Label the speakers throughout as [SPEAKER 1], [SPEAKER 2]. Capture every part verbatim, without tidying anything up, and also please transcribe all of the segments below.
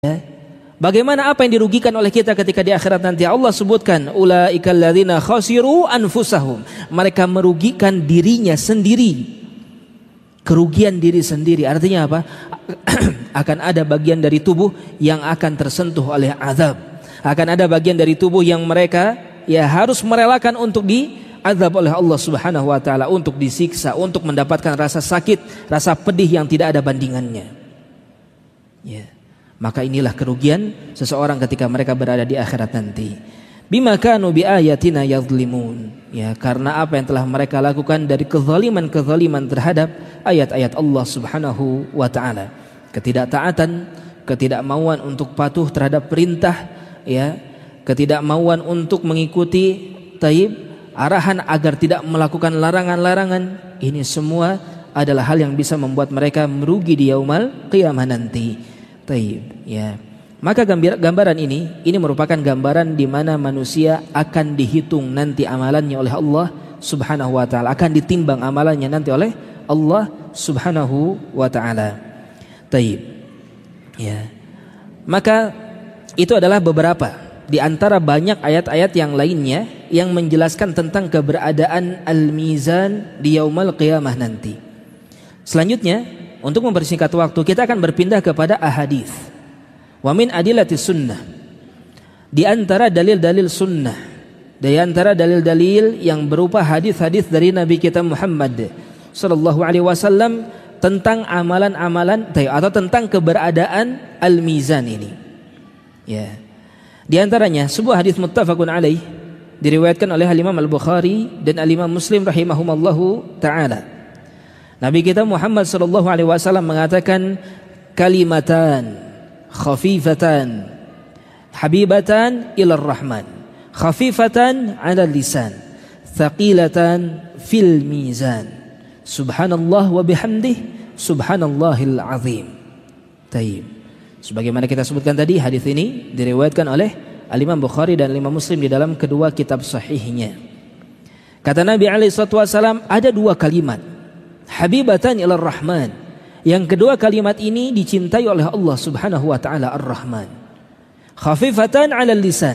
[SPEAKER 1] Ya. Bagaimana apa yang dirugikan oleh kita ketika di akhirat nanti? Allah sebutkan ulaikal ladzina khasiru anfusahum. Mereka merugikan dirinya sendiri. Kerugian diri sendiri artinya apa? Akan ada bagian dari tubuh yang akan tersentuh oleh azab. Akan ada bagian dari tubuh yang mereka ya harus merelakan untuk diazab oleh Allah Subhanahu wa taala, untuk disiksa, untuk mendapatkan rasa sakit, rasa pedih yang tidak ada bandingannya. Ya. Maka inilah kerugian seseorang ketika mereka berada di akhirat nanti. Bima kanu bi ayatina yadhlimun. Ya, karena apa yang telah mereka lakukan dari kezaliman-kezaliman terhadap ayat-ayat Allah Subhanahu wa taala. Ketidaktaatan, ketidakmauan untuk patuh terhadap perintah, ya, ketidakmauan untuk mengikuti taib arahan agar tidak melakukan larangan-larangan. Ini semua adalah hal yang bisa membuat mereka merugi di yaumul qiyamah nanti. Taib, ya. Maka gambaran ini ini merupakan gambaran di mana manusia akan dihitung nanti amalannya oleh Allah Subhanahu wa taala, akan ditimbang amalannya nanti oleh Allah Subhanahu wa taala. Taib. Ya. Maka itu adalah beberapa di antara banyak ayat-ayat yang lainnya yang menjelaskan tentang keberadaan al-mizan di yaumul qiyamah nanti. Selanjutnya, untuk mempersingkat waktu, kita akan berpindah kepada ahadits. Wa min adillatis sunnah. Di antara dalil-dalil sunnah, di antara dalil-dalil yang berupa hadis-hadis dari Nabi kita Muhammad sallallahu alaihi wasallam tentang amalan-amalan atau tentang keberadaan al-mizan ini. Ya. Di antaranya sebuah hadis muttafaqun alaih diriwayatkan oleh Imam Al-Bukhari dan Imam Muslim rahimahumallahu taala. Nabi kita Muhammad sallallahu alaihi wasallam mengatakan kalimatan khafifatan habibatan ilar rahman khafifatan 'ala lisan thaqilatan fil mizan subhanallah wa bihamdih subhanallahil azim. Taib. Sebagaimana kita sebutkan tadi, hadis ini diriwayatkan oleh Al-Imam Bukhari dan Imam Muslim di dalam kedua kitab sahihnya. Kata Nabi alaihi wasallam, ada dua kalimat habibatan ilar rahman. Yang kedua kalimat ini dicintai oleh Allah Subhanahu wa taala ar-Rahman. Khafifatan 'alal lisan.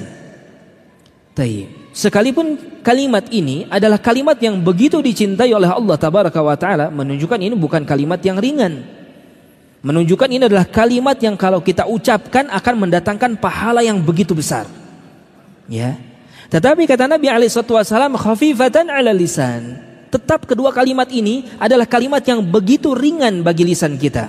[SPEAKER 1] Taib. Sekalipun kalimat ini adalah kalimat yang begitu dicintai oleh Allah tabaraka wa taala, menunjukkan ini bukan kalimat yang ringan. Menunjukkan ini adalah kalimat yang kalau kita ucapkan akan mendatangkan pahala yang begitu besar. Ya. Tetapi kata Nabi alaihi wasallam khafifatan 'alal lisan. Tetap kedua kalimat ini adalah kalimat yang begitu ringan bagi lisan kita.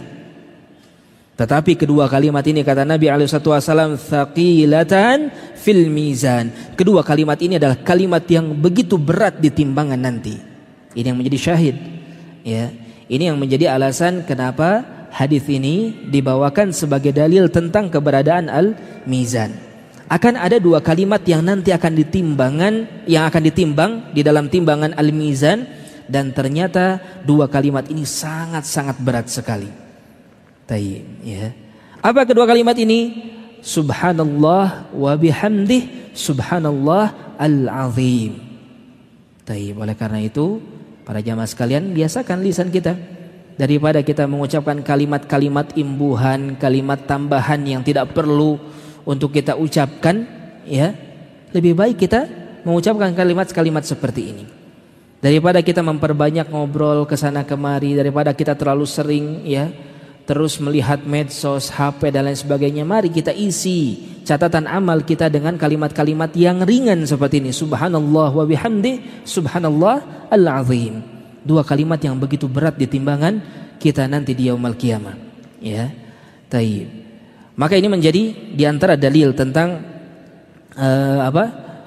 [SPEAKER 1] Tetapi kedua kalimat ini kata Nabi alaihi wasallam thaqilatan fil mizan. Kedua kalimat ini adalah kalimat yang begitu berat di timbangan nanti. Ini yang menjadi syahid. Ya, ini yang menjadi alasan kenapa hadis ini dibawakan sebagai dalil tentang keberadaan al-mizan. Akan ada dua kalimat yang nanti akan ditimbangan, yang akan ditimbang di dalam timbangan al-mizan, dan ternyata dua kalimat ini sangat-sangat berat sekali. Taib, ya. Apa kedua kalimat ini? Subhanallah wa bihamdih subhanallah al-azim. Taib. Oleh karena itu, para jamaah sekalian, biasakan lisan kita daripada kita mengucapkan kalimat-kalimat imbuhan, kalimat tambahan yang tidak perlu untuk kita ucapkan, ya, lebih baik kita mengucapkan kalimat-kalimat seperti ini daripada kita memperbanyak ngobrol kesana kemari, daripada kita terlalu sering, ya, terus melihat medsos, H P dan lain sebagainya. Mari kita isi catatan amal kita dengan kalimat-kalimat yang ringan seperti ini. Subhanallah wa bihamdi subhanallah al-azim. Dua kalimat yang begitu berat di timbangan kita nanti di yaumul qiyamah, ya. Taib. Maka ini menjadi diantara dalil tentang uh, apa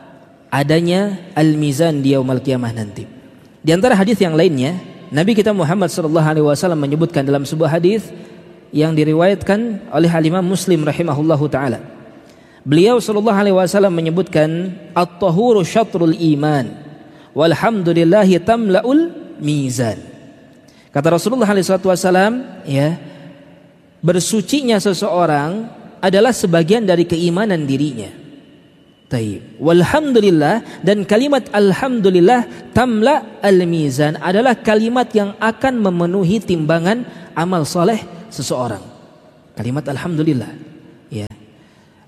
[SPEAKER 1] adanya al-mizan di yaumul qiyamah nanti. Di antara hadis yang lainnya, Nabi kita Muhammad sallallahu alaihi wasallam menyebutkan dalam sebuah hadis yang diriwayatkan oleh Imam Muslim rahimahullahu taala. Beliau sallallahu alaihi wasallam menyebutkan at-tahuru syatrul iman walhamdulillahi tamlaul mizan. Kata Rasulullah alaihi wasallam, ya, bersucinya seseorang adalah sebagian dari keimanan dirinya. Taib. Walhamdulillah, dan kalimat alhamdulillah tamla al-mizan adalah kalimat yang akan memenuhi timbangan amal soleh seseorang. Kalimat alhamdulillah.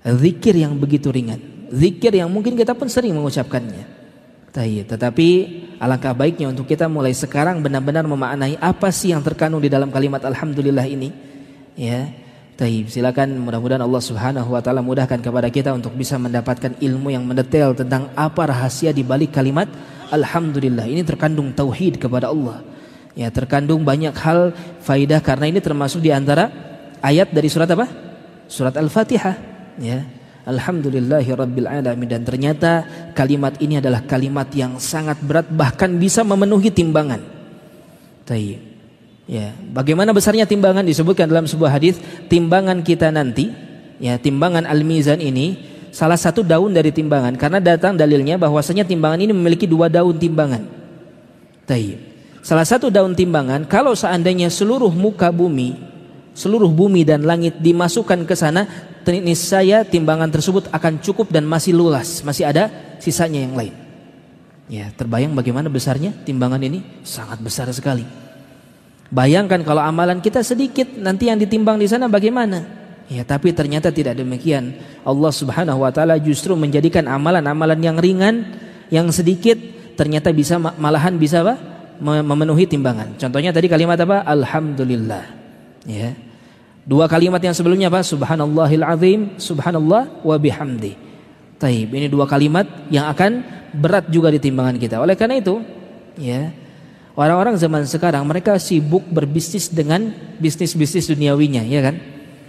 [SPEAKER 1] zikir yang begitu ringan, zikir yang mungkin kita pun sering mengucapkannya. Tetapi alangkah baiknya untuk kita mulai sekarang benar-benar memaknai apa sih yang terkandung di dalam kalimat alhamdulillah ini. Ya, taib. Silakan, mudah-mudahan Allah Subhanahu wa taala mudahkan kepada kita untuk bisa mendapatkan ilmu yang mendetail tentang apa rahasia di balik kalimat alhamdulillah. Ini terkandung tauhid kepada Allah. Ya, terkandung banyak hal faidah karena ini termasuk di antara ayat dari surat apa? Surat Al-Fatihah, ya. Alhamdulillahi Rabbil Alamin. Dan ternyata kalimat ini adalah kalimat yang sangat berat, bahkan bisa memenuhi timbangan. Taib. Ya, bagaimana besarnya timbangan disebutkan dalam sebuah hadis, timbangan kita nanti, ya, timbangan al-mizan ini salah satu daun dari timbangan, karena datang dalilnya bahwasanya timbangan ini memiliki dua daun timbangan. Taib. Salah satu daun timbangan, kalau seandainya seluruh muka bumi, seluruh bumi dan langit dimasukkan ke sana, niscaya timbangan tersebut akan cukup dan masih luas, masih ada sisanya yang lain. Ya, terbayang bagaimana besarnya timbangan ini? Sangat besar sekali. Bayangkan kalau amalan kita sedikit, nanti yang ditimbang di sana bagaimana? Ya, tapi ternyata tidak demikian. Allah Subhanahu wa taala justru menjadikan amalan-amalan yang ringan, yang sedikit, ternyata bisa malahan bisa apa? Memenuhi timbangan. Contohnya tadi kalimat apa? Alhamdulillah. Ya. Dua kalimat yang sebelumnya apa? Subhanallahil azim, subhanallah wa bihamdi. Taib. Ini dua kalimat yang akan berat juga di timbangan kita. Oleh karena itu, ya, orang-orang zaman sekarang mereka sibuk berbisnis dengan bisnis-bisnis duniawinya, ya kan?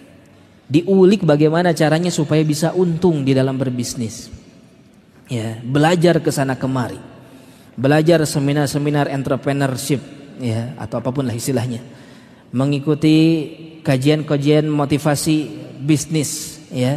[SPEAKER 1] Diulik bagaimana caranya supaya bisa untung di dalam berbisnis. Ya, belajar ke sana kemari. Belajar seminar-seminar entrepreneurship, ya, atau apapun lah istilahnya. Mengikuti kajian-kajian motivasi bisnis, ya.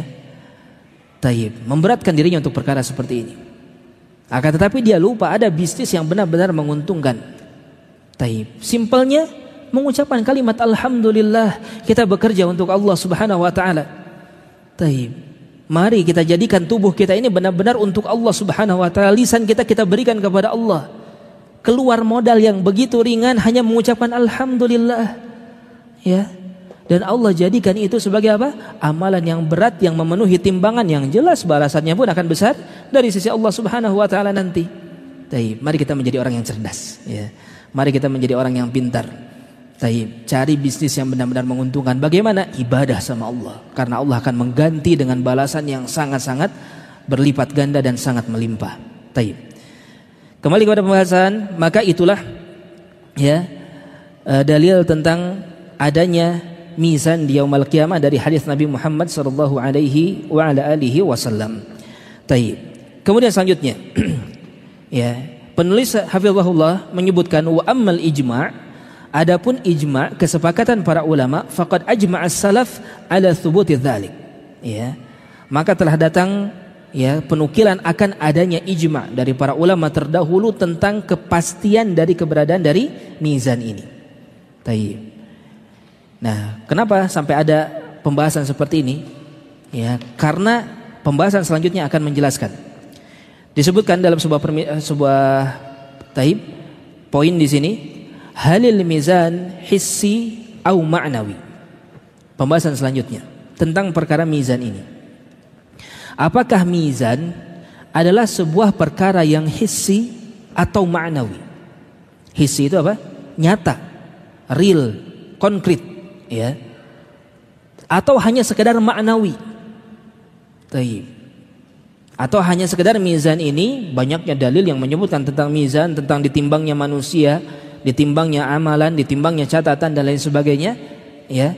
[SPEAKER 1] Taib, memberatkan dirinya untuk perkara seperti ini. Akan tetapi dia lupa ada bisnis yang benar-benar menguntungkan. Taib, simpelnya mengucapkan kalimat alhamdulillah, kita bekerja untuk Allah Subhanahu wa taala. Taib, mari kita jadikan tubuh kita ini benar-benar untuk Allah Subhanahu wa taala. Lisan kita kita berikan kepada Allah. Keluar modal yang begitu ringan hanya mengucapkan alhamdulillah. Ya. Dan Allah jadikan itu sebagai apa? Amalan yang berat yang memenuhi timbangan yang jelas balasannya pun akan besar dari sisi Allah Subhanahu wa taala nanti. Taib, mari kita menjadi orang yang cerdas, ya. Mari kita menjadi orang yang pintar. Taib, cari bisnis yang benar-benar menguntungkan. Bagaimana? Ibadah sama Allah. Karena Allah akan mengganti dengan balasan yang sangat-sangat berlipat ganda dan sangat melimpah. Taib. Kembali kepada pembahasan, maka itulah, ya, uh, dalil tentang adanya mizan di yaumul qiyamah dari hadis Nabi Muhammad sallallahu alaihi wa ala alihi wasallam. Taib. Kemudian selanjutnya, ya, penulis hafizahullah menyebutkan wa ammal ijma', adapun ijma', kesepakatan para ulama, faqad ajma'as salaf ala thubuti dzalik. Ya. Maka telah datang, ya, penukilan akan adanya ijma' dari para ulama terdahulu tentang kepastian dari keberadaan dari mizan ini. Taib. Nah, kenapa sampai ada pembahasan seperti ini? Ya, karena pembahasan selanjutnya akan menjelaskan. Disebutkan dalam sebuah sebuah taib poin di sini, halil mizan hissi au ma'nawi. Pembahasan selanjutnya tentang perkara mizan ini. Apakah mizan adalah sebuah perkara yang hissi atau ma'nawi? Hissi itu apa? Nyata, real, konkret, ya. Atau hanya sekedar ma'nawi. Taib. Atau hanya sekedar mizan ini, banyaknya dalil yang menyebutkan tentang mizan, tentang ditimbangnya manusia, ditimbangnya amalan, ditimbangnya catatan dan lain sebagainya, ya.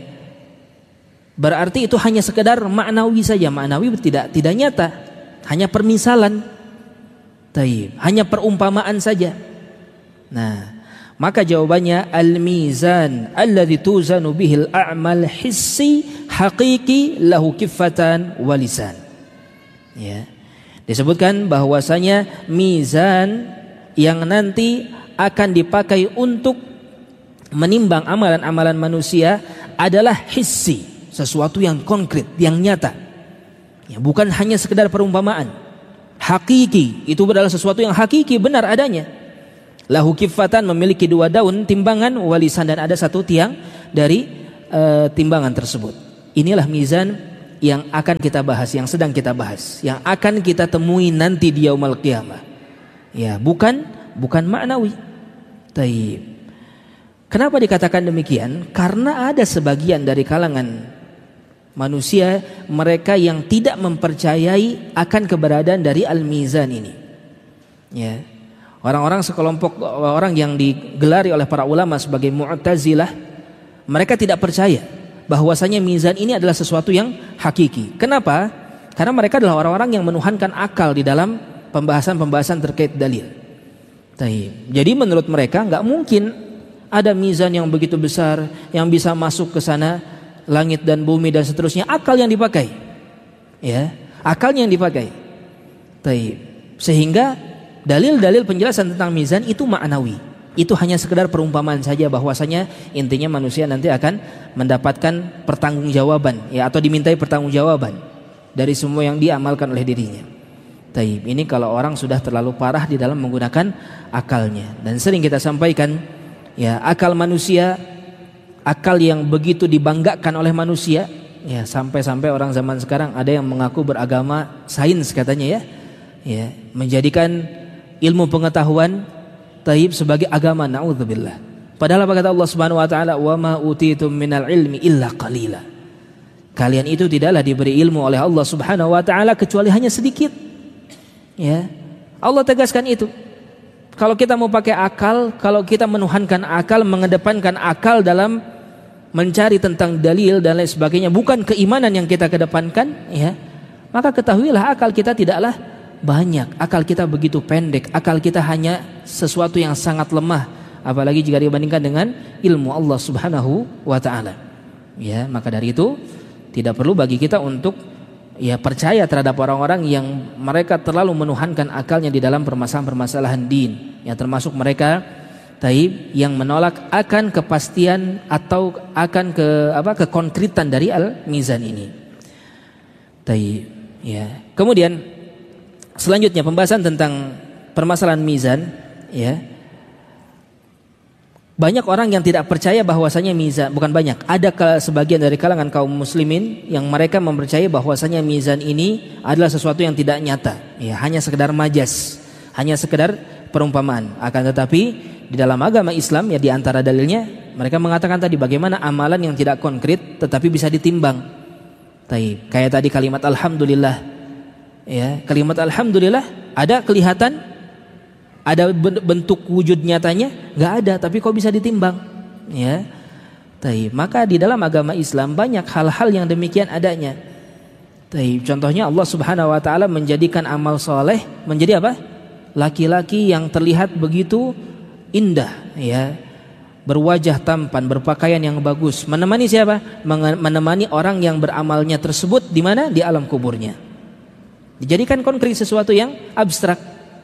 [SPEAKER 1] Berarti itu hanya sekedar ma'nawi saja, ma'nawi tidak tidak nyata, hanya permisalan. Taib, hanya perumpamaan saja. Nah, maka jawabannya al-mizan alladzi tuzanu bihil a'mal hissi haqiqi lahu kiffatan wa lisan. Ya. Disebutkan bahwasanya mizan yang nanti akan dipakai untuk menimbang amalan-amalan manusia adalah hissi, sesuatu yang konkret, yang nyata. Ya, bukan hanya sekedar perumpamaan. Hakiki, itu adalah sesuatu yang hakiki, benar adanya. Lahu kiffatan, memiliki dua daun timbangan, walisan, dan ada satu tiang dari uh, timbangan tersebut. Inilah mizan yang akan kita bahas, yang sedang kita bahas, yang akan kita temui nanti di yaumul qiyamah. Ya, bukan bukan maknawi. Taib. Kenapa dikatakan demikian? Karena ada sebagian dari kalangan manusia mereka yang tidak mempercayai akan keberadaan dari al-mizan ini. Ya. Orang-orang sekelompok orang yang digelari oleh para ulama sebagai Mu'tazilah, mereka tidak percaya bahwasanya mizan ini adalah sesuatu yang hakiki. Kenapa? Karena mereka adalah orang-orang yang menuhankan akal di dalam pembahasan-pembahasan terkait dalil. Jadi menurut mereka nggak mungkin ada mizan yang begitu besar yang bisa masuk ke sana langit dan bumi dan seterusnya. Akal yang dipakai, ya, akalnya yang dipakai. Sehingga dalil-dalil penjelasan tentang mizan itu maknawi. Itu hanya sekedar perumpamaan saja bahwasanya intinya manusia nanti akan mendapatkan pertanggungjawaban, ya, atau dimintai pertanggungjawaban dari semua yang diamalkan oleh dirinya. Taib. Ini kalau orang sudah terlalu parah di dalam menggunakan akalnya. Dan sering kita sampaikan, ya, akal manusia, akal yang begitu dibanggakan oleh manusia, ya, sampai-sampai orang zaman sekarang ada yang mengaku beragama sains katanya, ya, ya, menjadikan ilmu pengetahuan taib sebagai agama, naudzubillah. Padahal apa kata Allah Subhanahu wa taala, "Wa ma utitum minal ilmi illa qalila." Kalian itu tidaklah diberi ilmu oleh Allah Subhanahu wa taala kecuali hanya sedikit. Ya. Allah tegaskan itu. Kalau kita mau pakai akal, kalau kita menuhankan akal, mengedepankan akal dalam mencari tentang dalil dan lain sebagainya, bukan keimanan yang kita kedepankan, ya, maka ketahuilah akal kita tidaklah banyak, akal kita begitu pendek, akal kita hanya sesuatu yang sangat lemah, apalagi jika dibandingkan dengan ilmu Allah Subhanahu wa taala. Ya, maka dari itu tidak perlu bagi kita untuk, ya, percaya terhadap orang-orang yang mereka terlalu menuhankan akalnya di dalam permasalahan-permasalahan din, yang termasuk mereka taib yang menolak akan kepastian atau akan ke apa kekonkretan dari al-mizan ini. Taib, ya. Kemudian selanjutnya pembahasan tentang permasalahan mizan, ya. Banyak orang yang tidak percaya bahwasanya mizan, bukan banyak, ada sebagian dari kalangan kaum muslimin yang mereka mempercayai bahwasanya mizan ini adalah sesuatu yang tidak nyata, ya, hanya sekedar majas, hanya sekedar perumpamaan. Akan tetapi di dalam agama Islam, ya, di antara dalilnya mereka mengatakan tadi bagaimana amalan yang tidak konkret tetapi bisa ditimbang. Taib. Kayak tadi kalimat alhamdulillah. Ya, kalimat alhamdulillah ada kelihatan, ada bentuk wujud nyatanya, nggak ada, tapi kok bisa ditimbang, ya. Taib. Maka di dalam agama Islam banyak hal-hal yang demikian adanya. Taib. Contohnya Allah Subhanahu wa taala menjadikan amal soleh menjadi apa? Laki-laki yang terlihat begitu indah, ya, berwajah tampan, berpakaian yang bagus, menemani siapa? Menemani orang yang beramalnya tersebut di mana? Di alam kuburnya. Dijadikan konkret sesuatu yang abstrak.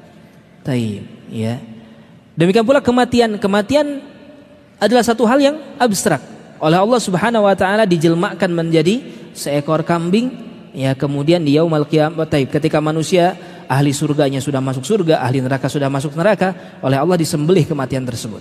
[SPEAKER 1] Taib, ya. Demikian pula kematian. Kematian adalah satu hal yang abstrak. Oleh Allah Subhanahu wa taala dijelmakan menjadi seekor kambing, ya, kemudian di yaumul qiyamah, taib, ketika manusia ahli surganya sudah masuk surga, ahli neraka sudah masuk neraka, oleh Allah disembelih kematian tersebut.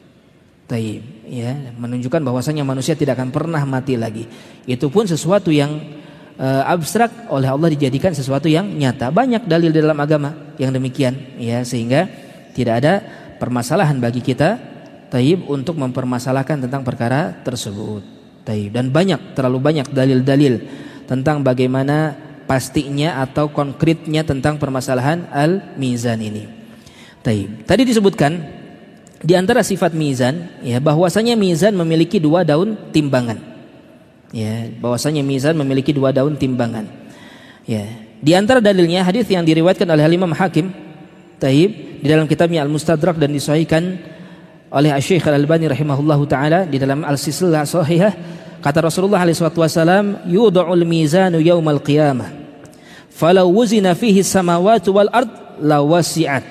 [SPEAKER 1] Taib, ya, menunjukkan bahwasanya manusia tidak akan pernah mati lagi. Itu pun sesuatu yang Uh, abstrak, oleh Allah dijadikan sesuatu yang nyata. Banyak dalil di dalam agama yang demikian, ya, sehingga tidak ada permasalahan bagi kita, taib, untuk mempermasalahkan tentang perkara tersebut. Taib. Dan banyak, terlalu banyak dalil-dalil tentang bagaimana pastinya atau konkretnya tentang permasalahan al-mizan ini. Taib. Tadi disebutkan di antara sifat mizan, ya, bahwasanya mizan memiliki dua daun timbangan. Ya, bahwasanya mizan memiliki dua daun timbangan. Ya, di antara dalilnya hadis yang diriwayatkan oleh Imam Hakim, taib, di dalam kitabnya Al-Mustadrak dan disahihkan oleh Asy-Syaikh Al-Albani rahimahullahu taala di dalam Al-Silsilah Shahihah, kata Rasulullah alaihi wasallam, "Yud'ul mizanu yaumal qiyamah, falau wuzina fihi samawati wal ard la wasi'at."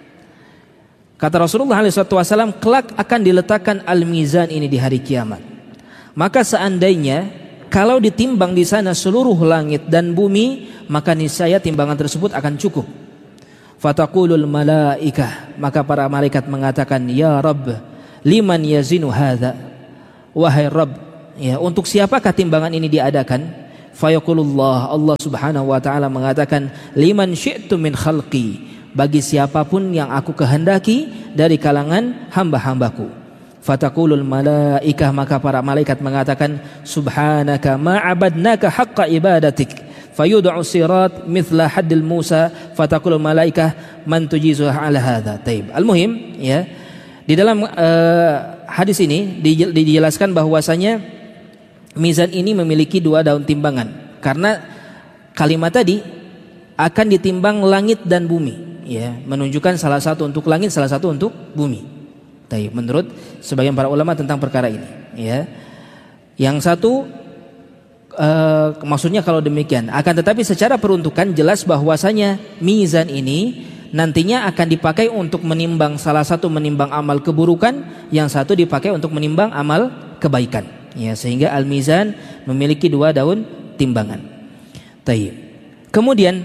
[SPEAKER 1] Kata Rasulullah alaihi wasallam, kelak akan diletakkan al-mizan ini di hari kiamat. Maka seandainya kalau ditimbang di sana seluruh langit dan bumi, maka niscaya timbangan tersebut akan cukup. Fataqulul malaikah, maka para malaikat mengatakan, ya Rabb, liman yazinu hadza, wahai Rabb, ya, untuk siapakah timbangan ini diadakan? Fayaqulullah, Allah Subhanahu wa taala mengatakan, liman syi'tu min khalqi, bagi siapapun yang aku kehendaki dari kalangan hamba-hambaku. Fataqulul malaikah, maka para malaikat mengatakan, subhanaka ma abadnaka haqqa ibadatik. Fayud'u sirat mithla haddil Musa. Fataqulul malaikah man tujizu ala hadza. Taib. Al-muhim, ya. Di dalam uh, hadis ini dijelaskan bahwasanya mizan ini memiliki dua daun timbangan, karena kalimat tadi akan ditimbang langit dan bumi, ya, menunjukkan salah satu untuk langit, salah satu untuk bumi. Tapi menurut sebagian para ulama tentang perkara ini, ya, yang satu uh, maksudnya kalau demikian. Akan tetapi secara peruntukan jelas bahwasanya mizan ini nantinya akan dipakai untuk menimbang, salah satu menimbang amal keburukan, yang satu dipakai untuk menimbang amal kebaikan. Ya, sehingga al-mizan memiliki dua daun timbangan. Tayyib. Kemudian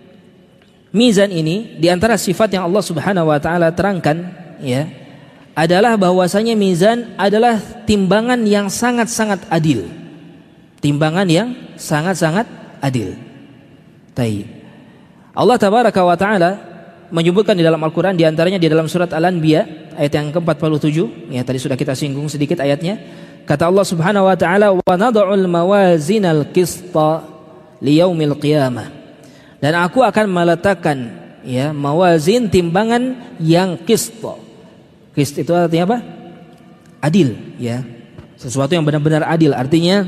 [SPEAKER 1] mizan ini diantara sifat yang Allah Subhanahu wa taala terangkan, ya, adalah bahwasanya mizan adalah timbangan yang sangat-sangat adil. Timbangan yang sangat-sangat adil. Tayyib. Allah Tabaraka wa taala menyebutkan di dalam Al-Qur'an, di antaranya di dalam surat Al-Anbiya ayat yang ke empat puluh tujuh, ya, tadi sudah kita singgung sedikit ayatnya. Kata Allah Subhanahu wa taala, "Wa nad'ul mawazinal qista liyaumil qiyamah." Dan aku akan meletakkan, ya, mawazin, timbangan yang qista. Qist itu artinya apa? Adil, ya. Sesuatu yang benar-benar adil, artinya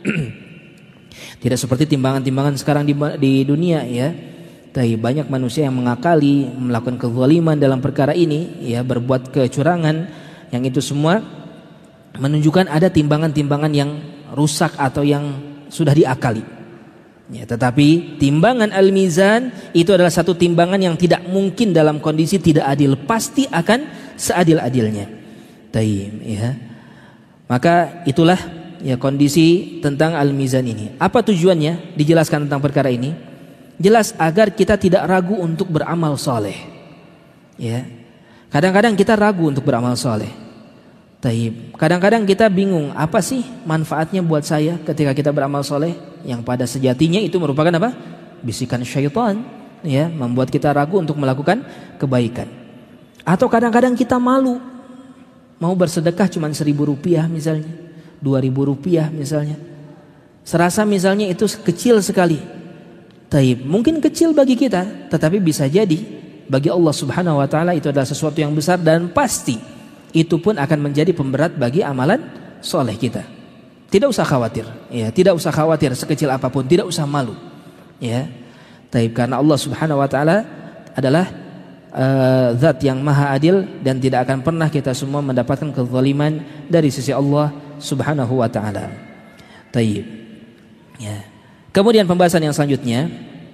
[SPEAKER 1] tidak seperti timbangan-timbangan sekarang di, di dunia, ya. Tapi banyak manusia yang mengakali, melakukan kezaliman dalam perkara ini, ya, berbuat kecurangan, yang itu semua menunjukkan ada timbangan-timbangan yang rusak atau yang sudah diakali. Ya, tetapi timbangan al-mizan itu adalah satu timbangan yang tidak mungkin dalam kondisi tidak adil, pasti akan seadil-adilnya. Tayyib, ya. Maka itulah, ya, kondisi tentang al-mizan ini. Apa tujuannya dijelaskan tentang perkara ini? Jelas agar kita tidak ragu untuk beramal soleh. Ya, kadang-kadang kita ragu untuk beramal soleh. Taib. Kadang-kadang kita bingung, apa sih manfaatnya buat saya ketika kita beramal soleh, yang pada sejatinya itu merupakan apa? Bisikan syaitan, ya, membuat kita ragu untuk melakukan kebaikan. Atau kadang-kadang kita malu mau bersedekah cuma seribu rupiah misalnya, dua ribu rupiah misalnya, serasa misalnya itu kecil sekali. Taib. Mungkin kecil bagi kita, tetapi bisa jadi bagi Allah Subhanahu wa taala itu adalah sesuatu yang besar, dan pasti itu pun akan menjadi pemberat bagi amalan soleh kita. Tidak usah khawatir, ya, tidak usah khawatir sekecil apapun, tidak usah malu, ya. Taib, karena Allah Subhanahu wa taala adalah uh, zat yang maha adil, dan tidak akan pernah kita semua mendapatkan kezaliman dari sisi Allah Subhanahu wa taala. Taib. Ya. Kemudian pembahasan yang selanjutnya,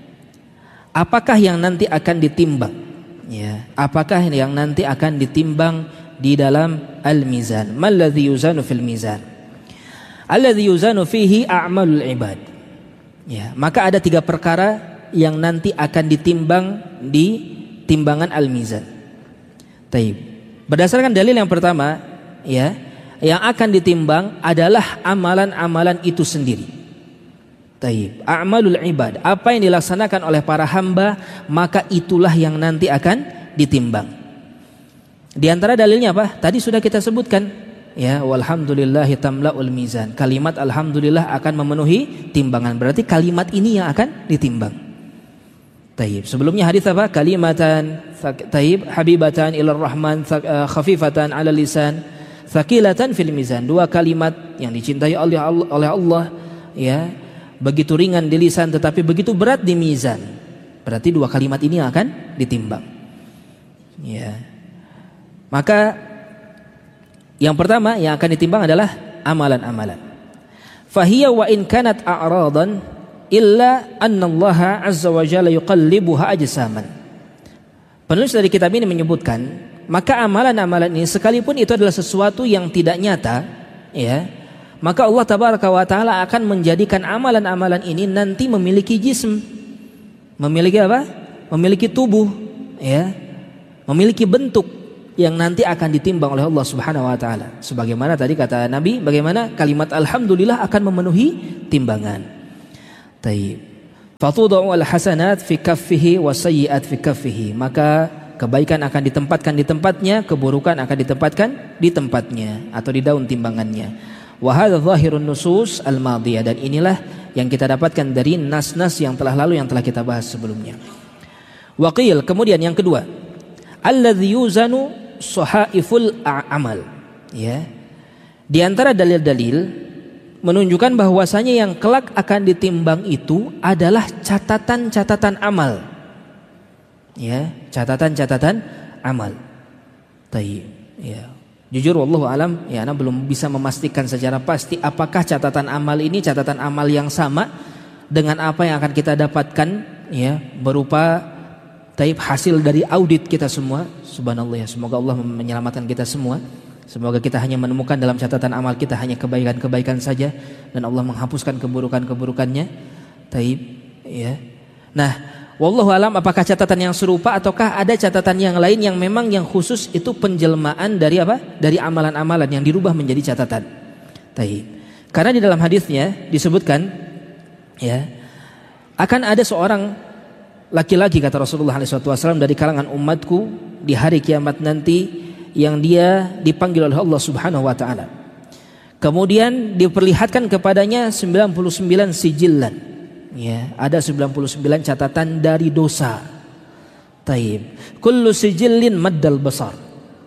[SPEAKER 1] apakah yang nanti akan ditimbang? Ya, apakah yang nanti akan ditimbang di dalam al-mizan? Malladzi yuzanu fil mizan? Alladzi yuzanu fihi a'malul ibad. Ya, maka ada tiga perkara yang nanti akan ditimbang di timbangan al-mizan. Taib. Berdasarkan dalil yang pertama, ya, yang akan ditimbang adalah amalan-amalan itu sendiri. Taib. A'malul ibad, apa yang dilaksanakan oleh para hamba, maka itulah yang nanti akan ditimbang. Di antara dalilnya apa? Tadi sudah kita sebutkan, ya, walhamdulillahi tamla'ul mizan. Kalimat alhamdulillah akan memenuhi timbangan. Berarti kalimat ini yang akan ditimbang. Taib. Sebelumnya hadis apa? Kalimatan taib habibatan ilar rahman khafifatan 'ala lisan thaqilatan fil mizan. Dua kalimat yang dicintai oleh Allah, oleh Allah, ya, begitu ringan di lisan tetapi begitu berat di mizan. Berarti dua kalimat ini yang akan ditimbang. Ya. Maka yang pertama yang akan ditimbang adalah amalan-amalan. Fahiya wa in kanat a'radan illa annallaha azza wa jalla yuqallibuha ajsaman. Penulis dari kitab ini menyebutkan, maka amalan-amalan ini sekalipun itu adalah sesuatu yang tidak nyata, ya, maka Allah Tabaraka wa taala akan menjadikan amalan-amalan ini nanti memiliki jism, memiliki apa? Memiliki tubuh, ya, memiliki bentuk yang nanti akan ditimbang oleh Allah Subhanahu wa taala. Sebagaimana tadi kata Nabi, bagaimana kalimat alhamdulillah akan memenuhi timbangan. Taib. Fatudau al-hasanat fi kaffihi wa sayyi'at fi kaffihi. Maka kebaikan akan ditempatkan di tempatnya, keburukan akan ditempatkan di tempatnya atau di daun timbangannya. Wa hadza zahirun nusus al-madiyah, dan inilah yang kita dapatkan dari nas-nas yang telah lalu yang telah kita bahas sebelumnya. Waqil, kemudian yang kedua, alladzi yuzanu sahaiful a'mal. Ya. Di antara dalil-dalil menunjukkan bahwasanya yang kelak akan ditimbang itu adalah catatan-catatan amal. Ya, catatan-catatan amal. Tayyib. Ya. Jujur wallahu alam, ya ana belum bisa memastikan secara pasti apakah catatan amal ini catatan amal yang sama dengan apa yang akan kita dapatkan, ya, berupa taib hasil dari audit kita semua. Subhanallah, ya, semoga Allah menyelamatkan kita semua. Semoga kita hanya menemukan dalam catatan amal kita hanya kebaikan-kebaikan saja dan Allah menghapuskan keburukan-keburukannya. Taib, ya. Nah, wallahu alam apakah catatan yang serupa ataukah ada catatan yang lain yang memang yang khusus itu penjelmaan dari apa? Dari amalan-amalan yang dirubah menjadi catatan. Taib. Karena di dalam hadisnya disebutkan, ya, akan ada seorang laki-laki kata Rasulullah shallallahu alaihi wasallam dari kalangan umatku di hari kiamat nanti yang dia dipanggil oleh Allah Subhanahu wa taala. Kemudian diperlihatkan kepadanya sembilan puluh sembilan sijilan. Ya, ada sembilan puluh sembilan catatan dari dosa. Taib. Kullu sijillin maddal basar.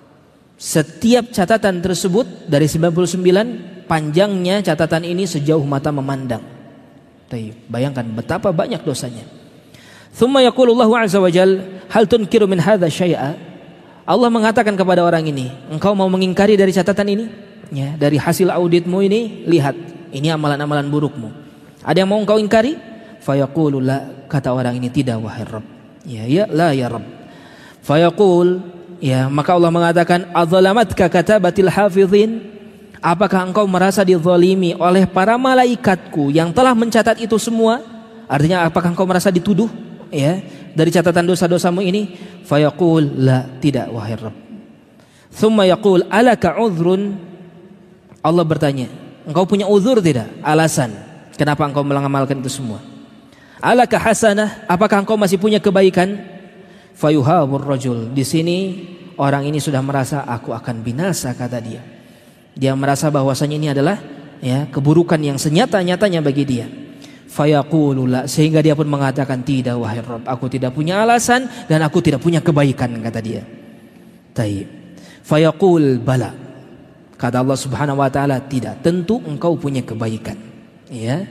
[SPEAKER 1] Setiap catatan tersebut dari sembilan puluh sembilan panjangnya catatan ini sejauh mata memandang. Taib. Bayangkan betapa banyak dosanya. Tsumma yaqulu Allahu azza wa jalla, hal tunkiru min hadza syai'a? Allah mengatakan kepada orang ini, engkau mau mengingkari dari catatan ini? Ya, dari hasil auditmu ini, lihat, ini amalan-amalan burukmu. Ada yang mau engkau ingkari? Fayaqulu la, kata orang ini, tidak wahai Rabb. Ya, ya, la ya Rabb. Fayaqul, ya, maka Allah mengatakan, adzalamatka katabatil hafizin? Apakah engkau merasa dizalimi oleh para malaikatku yang telah mencatat itu semua? Artinya apakah engkau merasa dituduh, ya, dari catatan dosa-dosamu ini? Fayaqul la, tidak wahai Rabb. Thumma yaqul alaka udhrun? Allah bertanya, engkau punya uzur tidak? Alasan kenapa engkau mengamalkan itu semua? Alaka hasanah? Apakah engkau masih punya kebaikan? Fayuhabur rajul. Di sini orang ini sudah merasa aku akan binasa, kata dia. Dia merasa bahwasanya ini adalah, ya, keburukan yang senyata-nyatanya bagi dia. Fayaqulu la, sehingga dia pun mengatakan, tidak wahai Rabb, aku tidak punya alasan dan aku tidak punya kebaikan, kata dia. Taib. Fayaqul bala, kata Allah Subhanahu wa taala, tidak, tentu engkau punya kebaikan. Ya.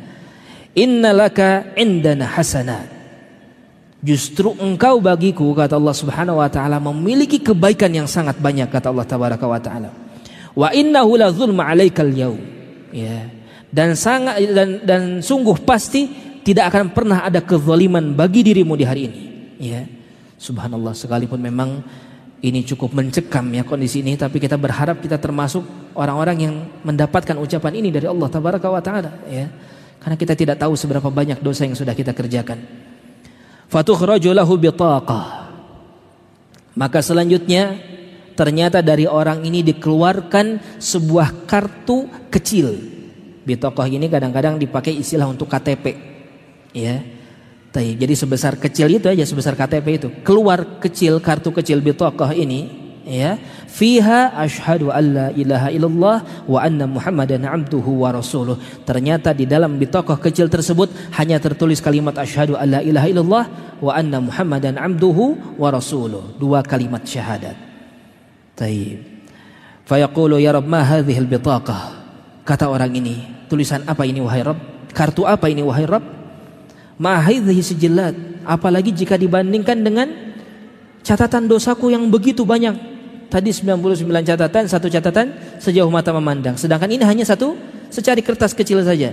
[SPEAKER 1] Innalaka indana hasanat. Justru engkau bagiku, kata Allah Subhanahu wa taala, memiliki kebaikan yang sangat banyak, kata Allah tabaraka wa taala. Wa innahu la zulma 'alaikal yaum. Ya. Dan sangat dan dan sungguh pasti tidak akan pernah ada kezaliman bagi dirimu di hari ini. Ya, subhanallah, sekalipun memang ini cukup mencekam, ya, kondisi ini, tapi kita berharap kita termasuk orang-orang yang mendapatkan ucapan ini dari Allah tabaraka wa taala, ya. Karena kita tidak tahu seberapa banyak dosa yang sudah kita kerjakan. Fatukhraju lahu bitaqah. Maka selanjutnya ternyata dari orang ini dikeluarkan sebuah kartu kecil. Bitokoh ini kadang-kadang dipakai istilah untuk K T P, ya. Jadi sebesar kecil itu aja, sebesar K T P itu. Keluar kecil, kartu kecil bitokoh ini, ya. Fiha asyhadu alla ilaha illallah wa anna muhammadan abduhu wa rasuluh. Ternyata di dalam bitokoh kecil tersebut hanya tertulis kalimat asyhadu alla ilaha illallah wa anna muhammadan abduhu wa rasuluh. Dua kalimat syahadat. Taib. Fayaqulu ya Rabb ma hadhihi al-bitaqah? Kata orang ini, tulisan apa ini wahai Rabb? Kartu apa ini wahai Rabb? Ma hadhihi sijillat? Apalagi jika dibandingkan dengan catatan dosaku yang begitu banyak. Tadi sembilan puluh sembilan catatan, satu catatan sejauh mata memandang. Sedangkan ini hanya satu secari kertas kecil saja.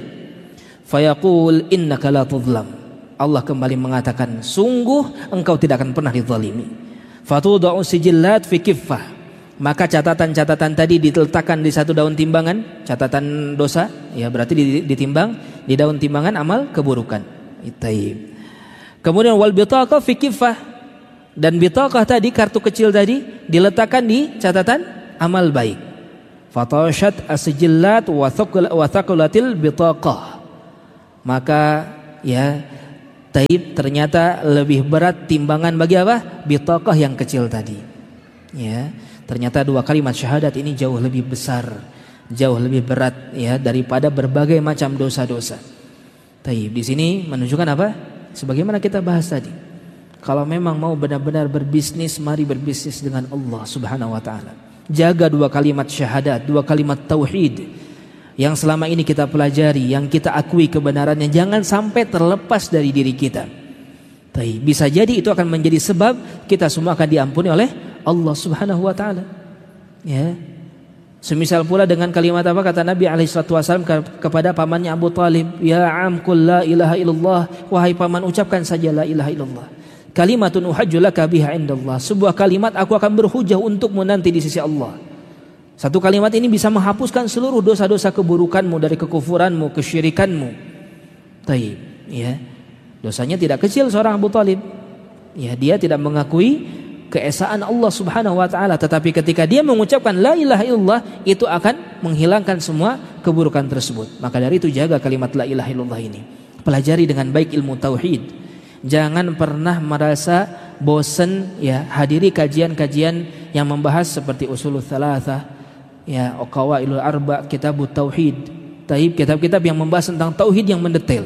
[SPEAKER 1] Fayaqul innaka la tudlam. Allah kembali mengatakan, sungguh engkau tidak akan pernah dizalimi. Fatudau sijillat fi kiffah. Maka catatan-catatan tadi diletakkan di satu daun timbangan, catatan dosa, ya, berarti ditimbang di daun timbangan amal keburukan. Taib. Kemudian wal bitaqah fi kiffah, dan bitaqah tadi, kartu kecil tadi, diletakkan di catatan amal baik. Fatashat asjillat wa thaqulatil bitaqah. Maka ya, taib ternyata lebih berat timbangan bagi apa? Bitaqah yang kecil tadi. Ya, ternyata dua kalimat syahadat ini jauh lebih besar, jauh lebih berat ya daripada berbagai macam dosa-dosa. Taib di sini menunjukkan apa? Sebagaimana kita bahas tadi. Kalau memang mau benar-benar berbisnis, mari berbisnis dengan Allah Subhanahu wa taala. Jaga dua kalimat syahadat, dua kalimat tauhid yang selama ini kita pelajari, yang kita akui kebenarannya, jangan sampai terlepas dari diri kita. Taib, bisa jadi itu akan menjadi sebab kita semua akan diampuni oleh Allah Subhanahu wa taala. Ya. Semisal pula dengan kalimat apa kata Nabi alaihi salatu wasallam kepada pamannya Abu Talib, "Ya am qul la ilaha illallah." Wahai paman, ucapkan saja la ilaha illallah. Kalimatun uhajju laka biha indallah. Sebuah kalimat aku akan berhujah untukmu nanti di sisi Allah. Satu kalimat ini bisa menghapuskan seluruh dosa-dosa keburukanmu, dari kekufuranmu, kesyirikanmu. Taib, ya. Dosanya tidak kecil seorang Abu Talib. Ya, dia tidak mengakui keesaan Allah Subhanahu wa taala, tetapi ketika dia mengucapkan la ilaha illallah, itu akan menghilangkan semua keburukan tersebut. Maka dari itu jaga kalimat la ilaha illallah ini. Pelajari dengan baik ilmu tauhid. Jangan pernah merasa bosan ya hadiri kajian-kajian yang membahas seperti usulul thalathah, ya, qawaidul arba, kitabut tauhid. Taib, kitab-kitab yang membahas tentang tauhid yang mendetail.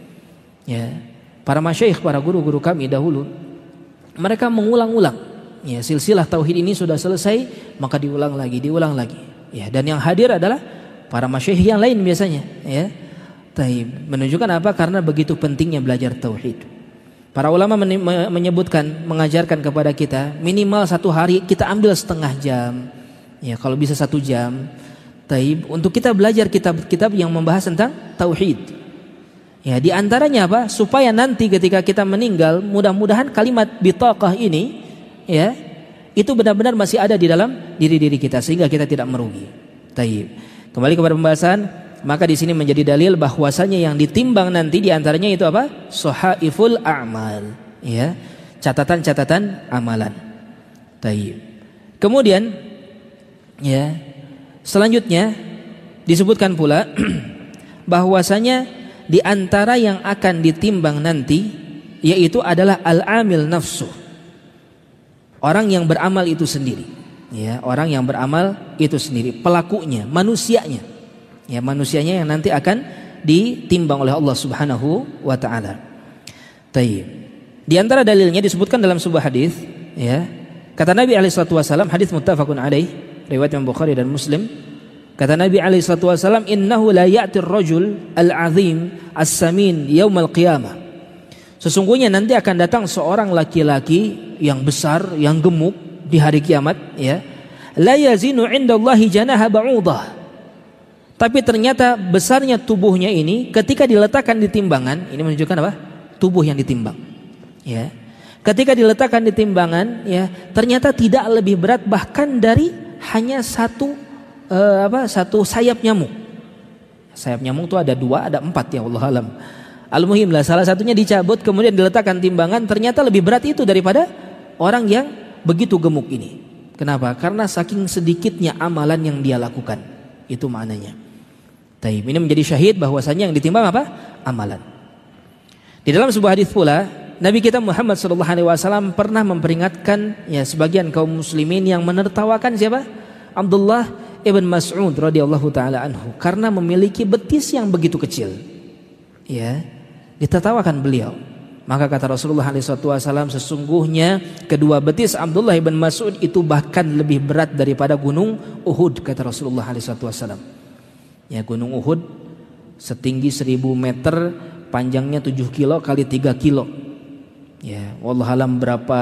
[SPEAKER 1] Ya, para masyayikh, para guru-guru kami dahulu, mereka mengulang-ulang. Ya, silsilah tauhid ini sudah selesai, maka diulang lagi, diulang lagi. Ya, dan yang hadir adalah para masyayikh yang lain biasanya. Ya, taib, menunjukkan apa? Karena begitu pentingnya belajar tauhid. Para ulama menyebutkan, mengajarkan kepada kita minimal satu hari kita ambil setengah jam, ya kalau bisa satu jam, taib, untuk kita belajar kitab-kitab yang membahas tentang tauhid. Ya, di antaranya apa? Supaya nanti ketika kita meninggal, mudah-mudahan kalimat bitaqah ini, ya, itu benar-benar masih ada di dalam diri-diri kita sehingga kita tidak merugi. Taib. Kembali kepada pembahasan. Maka di sini menjadi dalil bahwasanya yang ditimbang nanti diantaranya itu apa? Sohaiful a'mal, ya, catatan-catatan amalan. Taib. Kemudian, ya, selanjutnya disebutkan pula bahwasanya di antara yang akan ditimbang nanti yaitu adalah al-amil nafsu. Orang yang beramal itu sendiri, ya, orang yang beramal itu sendiri, pelakunya, manusianya. Ya, manusianya yang nanti akan ditimbang oleh Allah Subhanahu wa taala. Taib. Di antara dalilnya disebutkan dalam sebuah hadis, ya. Kata Nabi alaihi salatu wasallam, hadis muttafaqun alaih, riwayat Imam Bukhari dan Muslim. Kata Nabi alaihi salatu wasallam, "Innahu la ya'ti ar-rajul al-'azim as-samin yaumal qiyamah." Sesungguhnya nanti akan datang seorang laki-laki yang besar, yang gemuk di hari kiamat, ya. La yazinu 'indallahi janaha ba'udah. Tapi ternyata besarnya tubuhnya ini ketika diletakkan di timbangan, ini menunjukkan apa? Tubuh yang ditimbang. Ya. Ketika diletakkan di timbangan, ya, ternyata tidak lebih berat bahkan dari hanya satu uh, apa? Satu sayap nyamuk. Sayap nyamuk itu ada dua, ada empat, ya Allah alam. Al-muhim lah, salah satunya dicabut kemudian diletakkan timbangan, ternyata lebih berat itu daripada orang yang begitu gemuk ini. Kenapa? Karena saking sedikitnya amalan yang dia lakukan. Itu maknanya. Taib. Ini menjadi syahid bahwasanya yang ditimbang apa? Amalan. Di dalam sebuah hadis pula, Nabi kita Muhammad sallallahu alaihi wasallam pernah memperingatkan, ya, sebagian kaum muslimin yang menertawakan siapa? Abdullah ibn Mas'ud radhiyallahu taala anhu, karena memiliki betis yang begitu kecil. Ya, ditertawakan beliau. Maka kata Rasulullah alaihi wasallam, sesungguhnya kedua betis Abdullah ibn Mas'ud itu bahkan lebih berat daripada gunung Uhud, kata Rasulullah alaihi wasallam. Ya, gunung Uhud setinggi seribu meter, panjangnya tujuh kilo kali tiga kilo. Ya, wallahualam berapa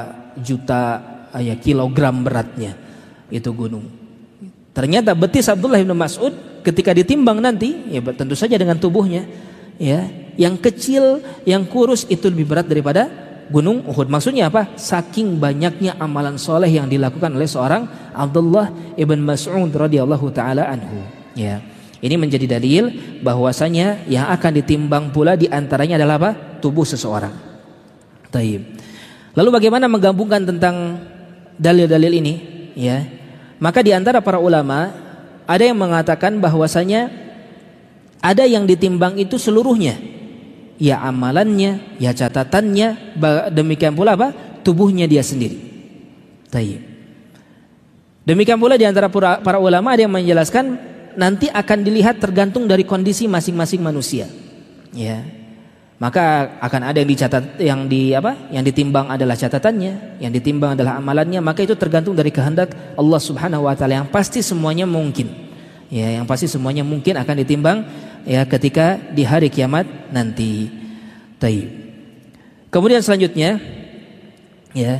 [SPEAKER 1] juta ya, kilogram beratnya itu gunung. Ternyata betis Abdullah bin Mas'ud ketika ditimbang nanti, ya tentu saja dengan tubuhnya, ya, yang kecil, yang kurus itu lebih berat daripada gunung Uhud. Maksudnya apa? Saking banyaknya amalan soleh yang dilakukan oleh seorang Abdullah ibn Mas'ud radhiyallahu taala anhu. Ya, ini menjadi dalil bahwasanya yang akan ditimbang pula diantaranya adalah apa? Tubuh seseorang. Taib. Lalu bagaimana menggabungkan tentang dalil-dalil ini? Ya, maka diantara para ulama ada yang mengatakan bahwasanya ada yang ditimbang itu seluruhnya. ya amalannya, ya catatannya, demikian pula apa? Tubuhnya dia sendiri. Tayyib. Demikian pula di antara para ulama ada yang menjelaskan nanti akan dilihat tergantung dari kondisi masing-masing manusia. Ya. Maka akan ada yang dicatat, yang di apa? Yang ditimbang adalah catatannya, yang ditimbang adalah amalannya, maka itu tergantung dari kehendak Allah Subhanahu wa taala, yang pasti semuanya mungkin. Ya, yang pasti semuanya mungkin akan ditimbang ya ketika di hari kiamat nanti. Taib. Kemudian selanjutnya ya,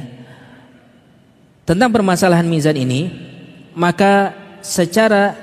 [SPEAKER 1] tentang permasalahan mizan ini, maka secara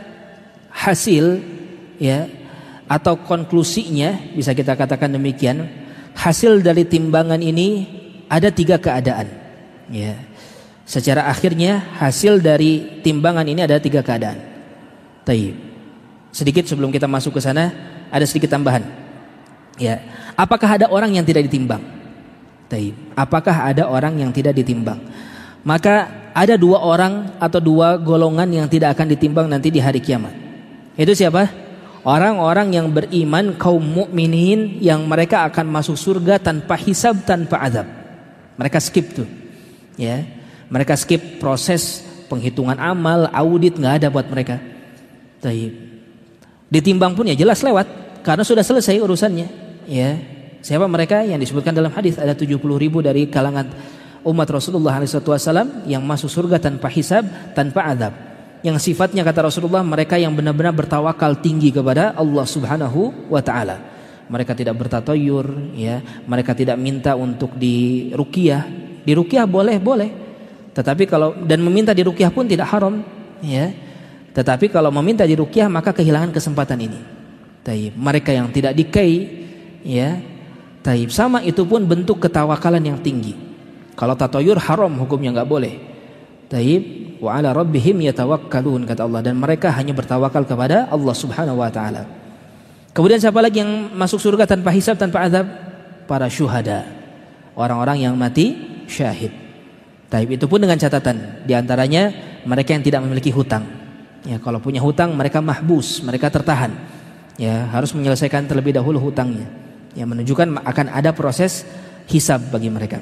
[SPEAKER 1] hasil ya atau konklusinya bisa kita katakan demikian, hasil dari timbangan ini ada tiga keadaan ya. Secara akhirnya hasil dari timbangan ini ada tiga keadaan. Taib. Sedikit sebelum kita masuk ke sana ada sedikit tambahan ya. Apakah ada orang yang tidak ditimbang? Taib. Apakah ada orang yang tidak ditimbang? Maka ada dua orang atau dua golongan yang tidak akan ditimbang nanti di hari kiamat. Itu siapa? Orang-orang yang beriman, kaum mukminin, yang mereka akan masuk surga tanpa hisab, tanpa azab. Mereka skip tuh ya. Mereka skip proses penghitungan amal, audit, nggak ada buat mereka. Taib. Ditimbang pun ya jelas lewat, karena sudah selesai urusannya ya. Siapa mereka? Yang disebutkan dalam hadis ada tujuh puluh ribu dari kalangan umat Rasulullah shallallahu alaihi wasallam yang masuk surga tanpa hisab, tanpa azab. Yang sifatnya kata Rasulullah mereka yang benar-benar bertawakal tinggi kepada Allah Subhanahu wa taala. Mereka tidak bertatayur ya, mereka tidak minta untuk diruqyah. Diruqyah boleh, boleh. Tetapi kalau dan meminta diruqyah pun tidak haram ya. Tetapi kalau meminta diruqyah maka kehilangan kesempatan ini. Taib. Mereka yang tidak dikai ya. Taib. Sama itu pun bentuk ketawakalan yang tinggi. Kalau tatayur haram hukumnya enggak boleh. Taib. Wa ala rabbihim yatawakkalun kata Allah, dan mereka hanya bertawakal kepada Allah Subhanahu wa taala. Kemudian siapa lagi yang masuk surga tanpa hisab, tanpa azab? Para syuhada. Orang-orang yang mati syahid. Taib. Itu pun dengan catatan di antaranya mereka yang tidak memiliki hutang. Ya, kalau punya hutang mereka mahbus, mereka tertahan. Ya, harus menyelesaikan terlebih dahulu hutangnya. Yang menunjukkan akan ada proses hisab bagi mereka.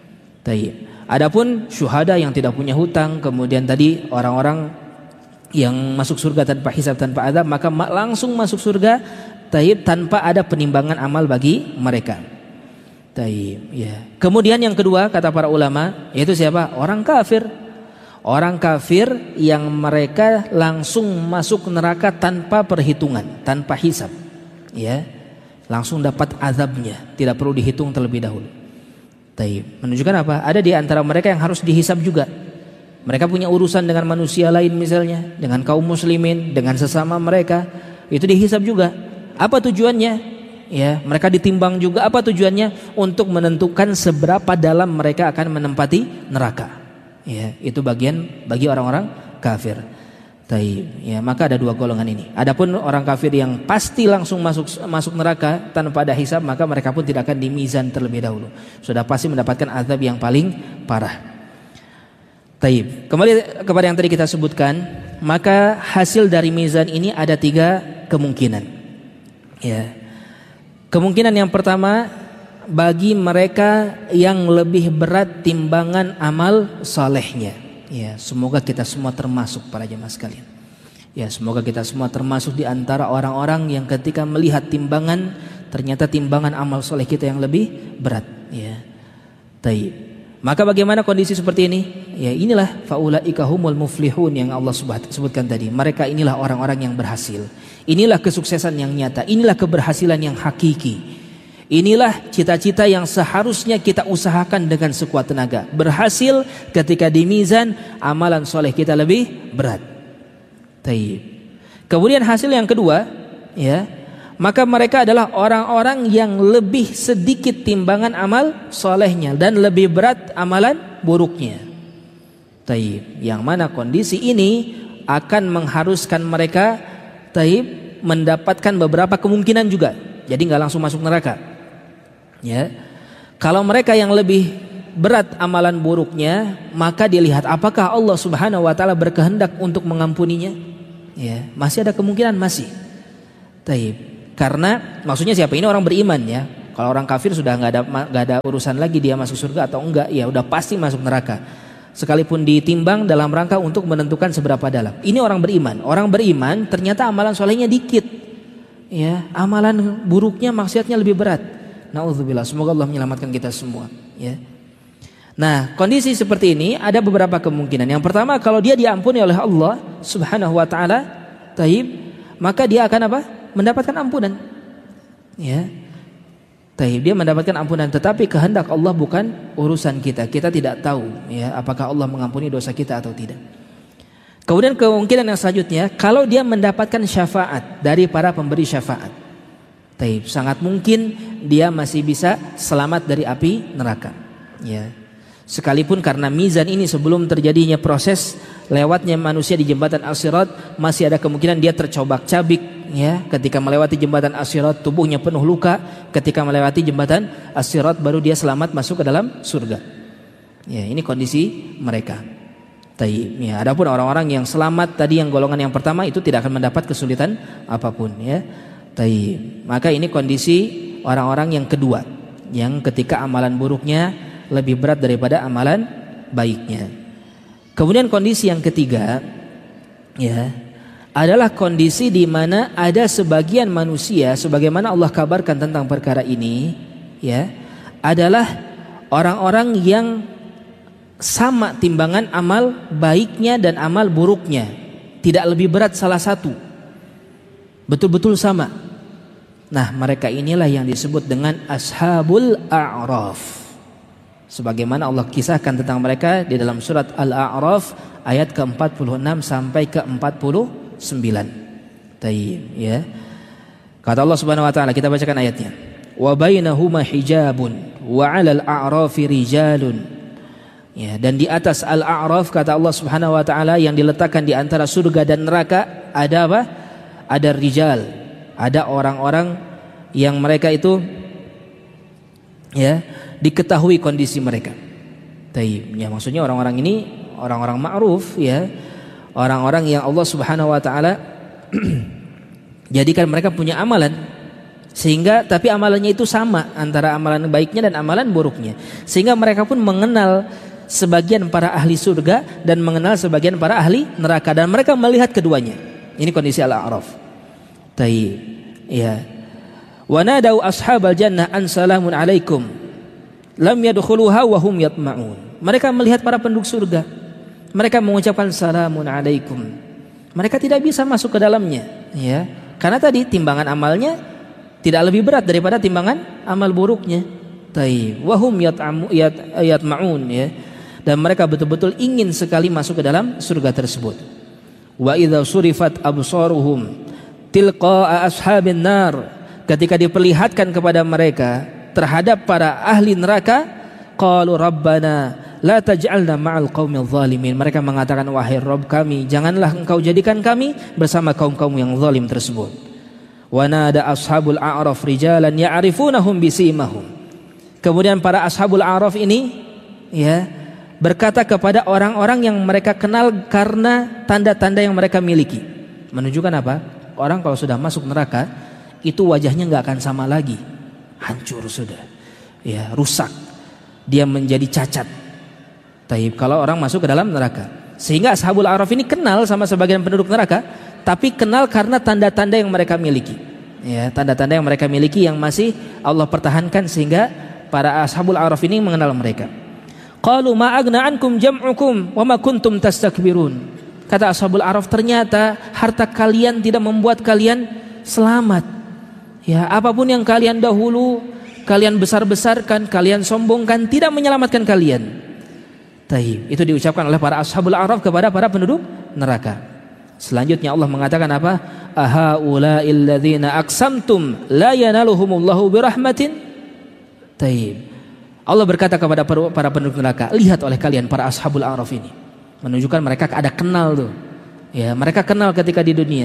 [SPEAKER 1] Taib. Adapun syuhada yang tidak punya hutang, kemudian tadi orang-orang yang masuk surga tanpa hisab, tanpa azab, maka langsung masuk surga taib tanpa ada penimbangan amal bagi mereka. Taib, ya. Kemudian yang kedua kata para ulama yaitu siapa? Orang kafir. Orang kafir yang mereka langsung masuk neraka tanpa perhitungan, tanpa hisab. Ya. Langsung dapat azabnya, tidak perlu dihitung terlebih dahulu. Taib. Menunjukkan apa? Ada di antara mereka yang harus dihisab juga. Mereka punya urusan dengan manusia lain misalnya, dengan kaum muslimin, dengan sesama mereka, itu dihisab juga. Apa tujuannya? Ya, mereka ditimbang juga. Apa tujuannya? Untuk menentukan seberapa dalam mereka akan menempati neraka. Ya, itu bagian bagi orang-orang kafir. Taib. Ya, maka ada dua golongan ini. Adapun orang kafir yang pasti langsung masuk masuk neraka tanpa ada hisab, maka mereka pun tidak akan dimizan terlebih dahulu. Sudah pasti mendapatkan azab yang paling parah. Taib. Kembali kepada yang tadi kita sebutkan, maka hasil dari mizan ini ada tiga kemungkinan. Ya. Kemungkinan yang pertama, bagi mereka yang lebih berat timbangan amal salehnya. Ya, semoga kita semua termasuk para jemaah sekalian. Ya, semoga kita semua termasuk di antara orang-orang yang ketika melihat timbangan, ternyata timbangan amal soleh kita yang lebih berat. Ya, taib. Maka bagaimana kondisi seperti ini? Ya, inilah faulaika humul muflihun yang Allah sebutkan tadi. Mereka inilah orang-orang yang berhasil. Inilah kesuksesan yang nyata. Inilah keberhasilan yang hakiki. Inilah cita-cita yang seharusnya kita usahakan dengan sekuat tenaga. Berhasil ketika di mizan amalan soleh kita lebih berat. Taib. Kemudian hasil yang kedua, ya, maka mereka adalah orang-orang yang lebih sedikit timbangan amal solehnya dan lebih berat amalan buruknya. Taib. Yang mana kondisi ini akan mengharuskan mereka taib mendapatkan beberapa kemungkinan juga. Jadi nggak langsung masuk neraka. Ya, kalau mereka yang lebih berat amalan buruknya, maka dilihat apakah Allah Subhanahu wa taala berkehendak untuk mengampuninya. Ya, masih ada kemungkinan masih. Taib. Karena maksudnya siapa? Ini orang beriman ya. Kalau orang kafir sudah nggak ada nggak ada urusan lagi dia masuk surga atau enggak, ya udah pasti masuk neraka. Sekalipun ditimbang dalam rangka untuk menentukan seberapa dalam. Ini orang beriman. Orang beriman ternyata amalan solehnya dikit, ya, amalan buruknya, maksiatnya lebih berat. Nauzubillah. Semoga Allah menyelamatkan kita semua. Ya. Nah, kondisi seperti ini ada beberapa kemungkinan. Yang pertama, kalau dia diampuni oleh Allah Subhanahu Wa Taala, taib, maka dia akan apa? Mendapatkan ampunan. Ya. Taib, dia mendapatkan ampunan, tetapi kehendak Allah bukan urusan kita. Kita tidak tahu, ya, apakah Allah mengampuni dosa kita atau tidak. Kemudian kemungkinan yang selanjutnya, kalau dia mendapatkan syafaat dari para pemberi syafaat, taib, sangat mungkin dia masih bisa selamat dari api neraka. Ya. Sekalipun karena mizan ini sebelum terjadinya proses lewatnya manusia di jembatan As-Sirat, masih ada kemungkinan dia tercobak-cabik. Ya, ketika melewati jembatan As-Sirat tubuhnya penuh luka, ketika melewati jembatan As-Sirat baru dia selamat masuk ke dalam surga. Ya, ini kondisi mereka. Taib. Ya, adapun orang-orang yang selamat tadi yang golongan yang pertama itu tidak akan mendapat kesulitan apapun, ya. Taib. Maka ini kondisi orang-orang yang kedua, yang ketika amalan buruknya lebih berat daripada amalan baiknya. Kemudian kondisi yang ketiga, ya, adalah kondisi di mana ada sebagian manusia, sebagaimana Allah kabarkan tentang perkara ini, ya, adalah orang-orang yang sama timbangan amal baiknya dan amal buruknya, tidak lebih berat salah satu, betul-betul sama. Nah, mereka inilah yang disebut dengan ashabul a'raf, sebagaimana Allah kisahkan tentang mereka di dalam surat Al-A'raf ayat ke empat puluh enam sampai ke empat puluh sembilan. Tayyib, ya. Kata Allah Subhanahu wa taala, kita bacakan ayatnya. Wa bainahuma hijabun wa 'alal a'rafi rijalun. Ya, dan di atas Al-A'raf kata Allah Subhanahu wa taala yang diletakkan di antara surga dan neraka ada apa? Ada rijal, ada orang-orang yang mereka itu, ya, diketahui kondisi mereka. Tayyib. Ya, maksudnya orang-orang ini orang-orang ma'ruf, ya. Orang-orang yang Allah Subhanahu wa taala jadikan mereka punya amalan, sehingga tapi amalannya itu sama antara amalan baiknya dan amalan buruknya, sehingga mereka pun mengenal sebagian para ahli surga dan mengenal sebagian para ahli neraka, dan mereka melihat keduanya. Ini kondisi Al-A'raf. Tayyib. Ya. Wa nadau ashabal jannah an salamun alaikum lam yadkhuluha wa hum yatma'un. Mereka melihat para penduduk surga. Mereka mengucapkan salamun alaikum. Mereka tidak bisa masuk ke dalamnya, ya. Karena tadi timbangan amalnya tidak lebih berat daripada timbangan amal buruknya. Taib. Wa hum yatma'un, ya. Dan mereka betul-betul ingin sekali masuk ke dalam surga tersebut. Wa idza surifat absaruhum tilqa'a ashabin nar. Ketika diperlihatkan kepada mereka terhadap para ahli neraka, qalu rabbana la taj'alna ma'al qaumil zalimin. Mereka mengatakan, wahai Rabb kami, janganlah engkau jadikan kami bersama kaum-kaum yang zalim tersebut. Wa nada ashabul a'raf rijalan ya'rifunahum bisimahum. Kemudian para ashabul a'raf ini, ya, berkata kepada orang-orang yang mereka kenal karena tanda-tanda yang mereka miliki. Menunjukkan apa? Orang kalau sudah masuk neraka itu wajahnya enggak akan sama lagi. Hancur sudah. Ya, rusak. Dia menjadi cacat. Taib, kalau orang masuk ke dalam neraka. Sehingga ashabul a'raf ini kenal sama sebagian penduduk neraka, tapi kenal karena tanda-tanda yang mereka miliki. Ya, tanda-tanda yang mereka miliki yang masih Allah pertahankan sehingga para ashabul a'raf ini mengenal mereka. Qalu ma agna ankum jam'ukum wa ma kuntum tastakbirun. Kata ashabul a'raf, ternyata harta kalian tidak membuat kalian selamat. Ya, apapun yang kalian dahulu kalian besar-besarkan, kalian sombongkan, tidak menyelamatkan kalian. Taib. Itu diucapkan oleh para ashabul a'raf kepada para penduduk neraka. Selanjutnya Allah mengatakan apa? Aha ulail ladzina aqsamtum la yanaluhumullahu birahmatin. Taib. Allah berkata kepada para penduduk neraka, lihat oleh kalian para ashabul a'raf ini. Menunjukkan mereka ada kenal tuh. Ya, mereka kenal ketika di dunia.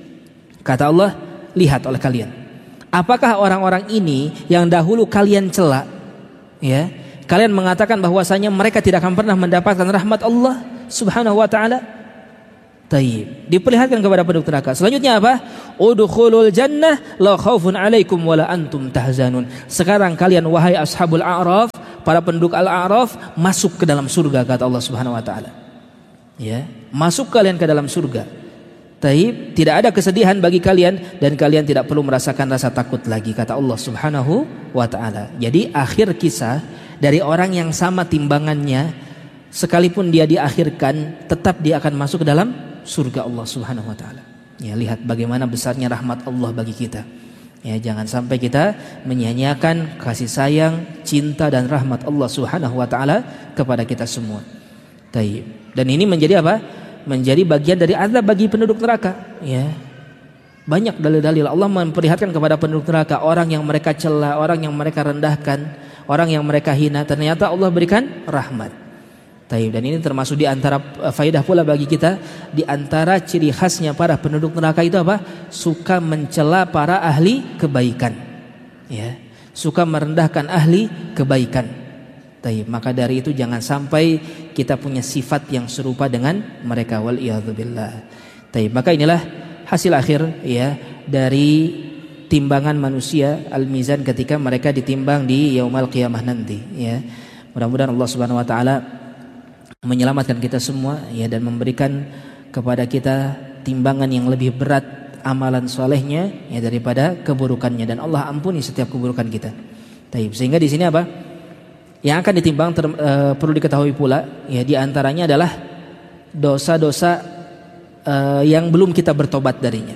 [SPEAKER 1] Kata Allah, lihat oleh kalian. Apakah orang-orang ini yang dahulu kalian cela, ya, kalian mengatakan bahwasanya mereka tidak akan pernah mendapatkan rahmat Allah Subhanahu wa taala? Taib. Diperlihatkan kepada penduduk neraka. Selanjutnya apa? Udkhulul jannah la khaufun 'alaikum wa la antum tahzanun. Sekarang kalian wahai ashabul a'raf, para penduduk al-a'raf, masuk ke dalam surga, kata Allah Subhanahu wa taala. Ya, masuk kalian ke dalam surga. Taib, tidak ada kesedihan bagi kalian dan kalian tidak perlu merasakan rasa takut lagi, kata Allah Subhanahu wa taala. Jadi akhir kisah dari orang yang sama timbangannya, sekalipun dia diakhirkan, tetap dia akan masuk ke dalam surga Allah Subhanahu wa taala. Ya, lihat bagaimana besarnya rahmat Allah bagi kita. Ya, jangan sampai kita menyia-nyiakan kasih sayang, cinta dan rahmat Allah Subhanahu wa taala kepada kita semua. Taib. Dan ini menjadi apa? Menjadi bagian dari azab bagi penduduk neraka. Ya. Banyak dalil-dalil Allah memperlihatkan kepada penduduk neraka, orang yang mereka cela, orang yang mereka rendahkan, orang yang mereka hina, ternyata Allah berikan rahmat. Taib. Dan ini termasuk di antara faidah pula bagi kita, di antara ciri khasnya para penduduk neraka itu apa? Suka mencela para ahli kebaikan. Ya. Suka merendahkan ahli kebaikan. Taib. Maka dari itu jangan sampai kita punya sifat yang serupa dengan mereka, wal iyadzubillah. Taib. Maka inilah hasil akhir ya dari timbangan manusia al-mizan ketika mereka ditimbang di yaumul qiyamah nanti ya. Mudah-mudahan Allah Subhanahu wa taala menyelamatkan kita semua ya, dan memberikan kepada kita timbangan yang lebih berat amalan solehnya ya daripada keburukannya, dan Allah ampuni setiap keburukan kita. Taib. Sehingga di sini apa yang akan ditimbang ter, e, perlu diketahui pula ya, di antaranya adalah dosa-dosa e, yang belum kita bertobat darinya.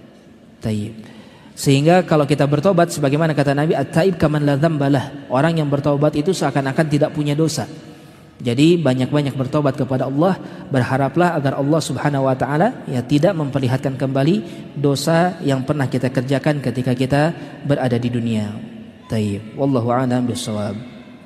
[SPEAKER 1] Taib. Sehingga kalau kita bertobat, sebagaimana kata Nabi, at-taib kaman la dzambalah, orang yang bertobat itu seakan-akan tidak punya dosa. Jadi banyak-banyak bertobat kepada Allah, berharaplah agar Allah Subhanahu wa taala ya tidak memperlihatkan kembali dosa yang pernah kita kerjakan ketika kita berada di dunia. Taib. Wallahu a'lam bishawab.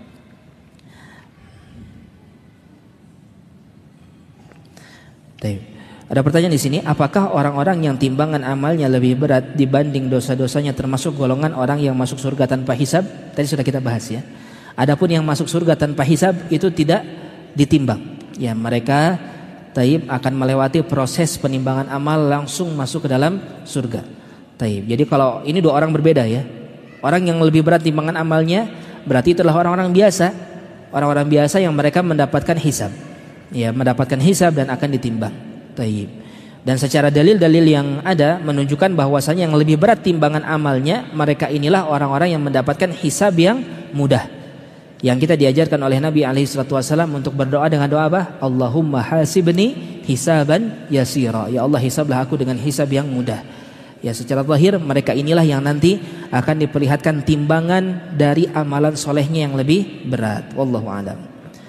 [SPEAKER 1] Taib. Ada pertanyaan di sini, apakah orang-orang yang timbangan amalnya lebih berat dibanding dosa-dosanya termasuk golongan orang yang masuk surga tanpa hisab? Tadi sudah kita bahas ya. Adapun yang masuk surga tanpa hisab itu tidak ditimbang. Ya, mereka taib akan melewati proses penimbangan amal langsung masuk ke dalam surga. Taib. Jadi kalau ini dua orang berbeda ya. Orang yang lebih berat timbangan amalnya berarti itulah orang-orang biasa. Orang-orang biasa yang mereka mendapatkan hisab. Ya, mendapatkan hisab dan akan ditimbang. Taib. Dan secara dalil-dalil yang ada menunjukkan bahwasanya yang lebih berat timbangan amalnya, mereka inilah orang-orang yang mendapatkan hisab yang mudah. Yang kita diajarkan oleh Nabi alaihi salatu wasallam untuk berdoa dengan doa apa? Allahumma hasibni hisaban yasira. Ya Allah, hisablah aku dengan hisab yang mudah. Ya, secara zahir mereka inilah yang nanti akan diperlihatkan timbangan dari amalan solehnya yang lebih berat. Wallahu a'lam.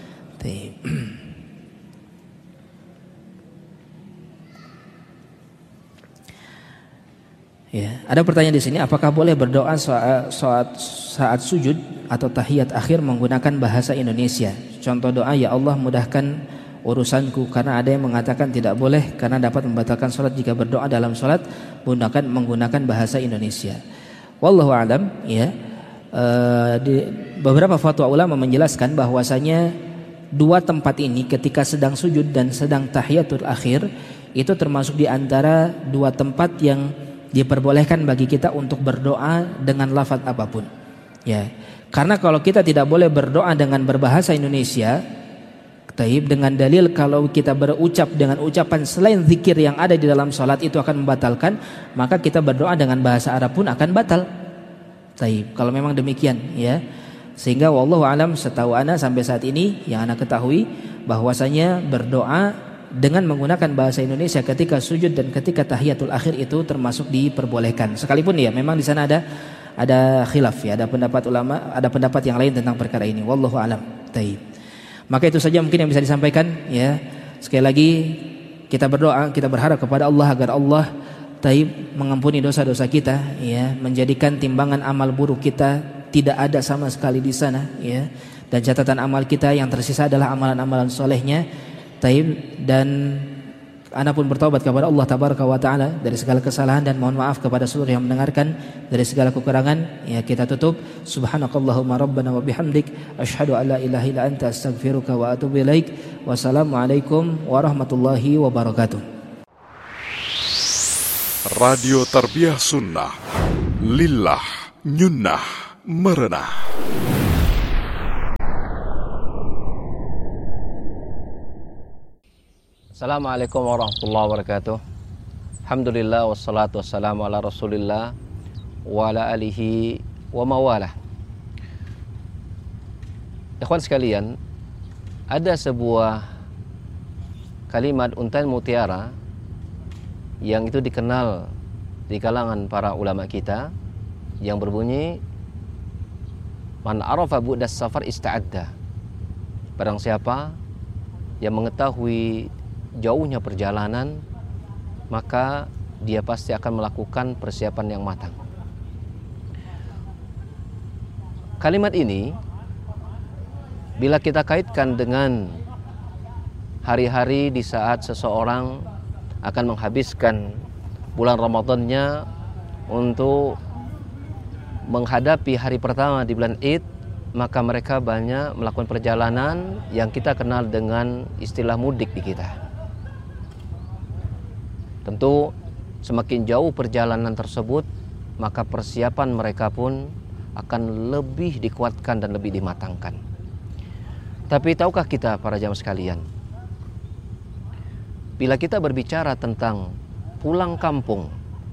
[SPEAKER 1] Ya, ada pertanyaan di sini, apakah boleh berdoa saat, saat saat sujud atau tahiyat akhir menggunakan bahasa Indonesia? Contoh doa, ya Allah mudahkan urusanku, karena ada yang mengatakan tidak boleh karena dapat membatalkan sholat jika berdoa dalam sholat menggunakan menggunakan bahasa Indonesia. Wallahu a'lam. Ya, e, di, beberapa fatwa ulama menjelaskan bahwasanya dua tempat ini ketika sedang sujud dan sedang tahiyatul akhir itu termasuk di antara dua tempat yang diperbolehkan bagi kita untuk berdoa dengan lafaz apapun. Ya, karena kalau kita tidak boleh berdoa dengan berbahasa Indonesia, taib, dengan dalil kalau kita berucap dengan ucapan selain zikir yang ada di dalam salat itu akan membatalkan, maka kita berdoa dengan bahasa Arab pun akan batal. Taib, kalau memang demikian, ya. Sehingga wallahu alam, setahu ana sampai saat ini yang ana ketahui bahwasanya berdoa dengan menggunakan bahasa Indonesia ketika sujud dan ketika tahiyatul akhir itu termasuk diperbolehkan. Sekalipun ya memang di sana ada ada khilaf ya, ada pendapat ulama, ada pendapat yang lain tentang perkara ini. Wallahu alam. Taib. Maka itu saja mungkin yang bisa disampaikan ya. Sekali lagi kita berdoa, kita berharap kepada Allah agar Allah taib mengampuni dosa-dosa kita ya, menjadikan timbangan amal buruk kita tidak ada sama sekali di sana ya. Dan catatan amal kita yang tersisa adalah amalan-amalan solehnya. Taib, dan ana pun bertaubat kepada Allah tabaraka wa taala dari segala kesalahan dan mohon maaf kepada seluruh yang mendengarkan dari segala kekurangan. Ya, kita tutup. Subhanakallahumma rabbana wa bihamdik asyhadu an la ilaha illa anta astaghfiruka wa atubu ilaik. Wassalamualaikum warahmatullahi wabarakatuh.
[SPEAKER 2] Radio Tarbiyah Sunnah, lillah, nyunnah, merenah.
[SPEAKER 3] Assalamualaikum warahmatullahi wabarakatuh. Alhamdulillah wassalatu wassalamu ala rasulillah wa ala alihi wa mawalah. Ikhwan sekalian, ada sebuah kalimat untan mutiara yang itu dikenal di kalangan para ulama kita, yang berbunyi, man arafa bu'das safar ista'adda. Barang siapa yang mengetahui jauhnya perjalanan, maka dia pasti akan melakukan persiapan yang matang. Kalimat ini bila kita kaitkan dengan hari-hari di saat seseorang akan menghabiskan bulan Ramadannya untuk menghadapi hari pertama di bulan Id, maka mereka banyak melakukan perjalanan yang kita kenal dengan istilah mudik di kita. Tentu semakin jauh perjalanan tersebut, maka persiapan mereka pun akan lebih dikuatkan dan lebih dimatangkan. Tapi tahukah kita para jamaah sekalian, bila kita berbicara tentang pulang kampung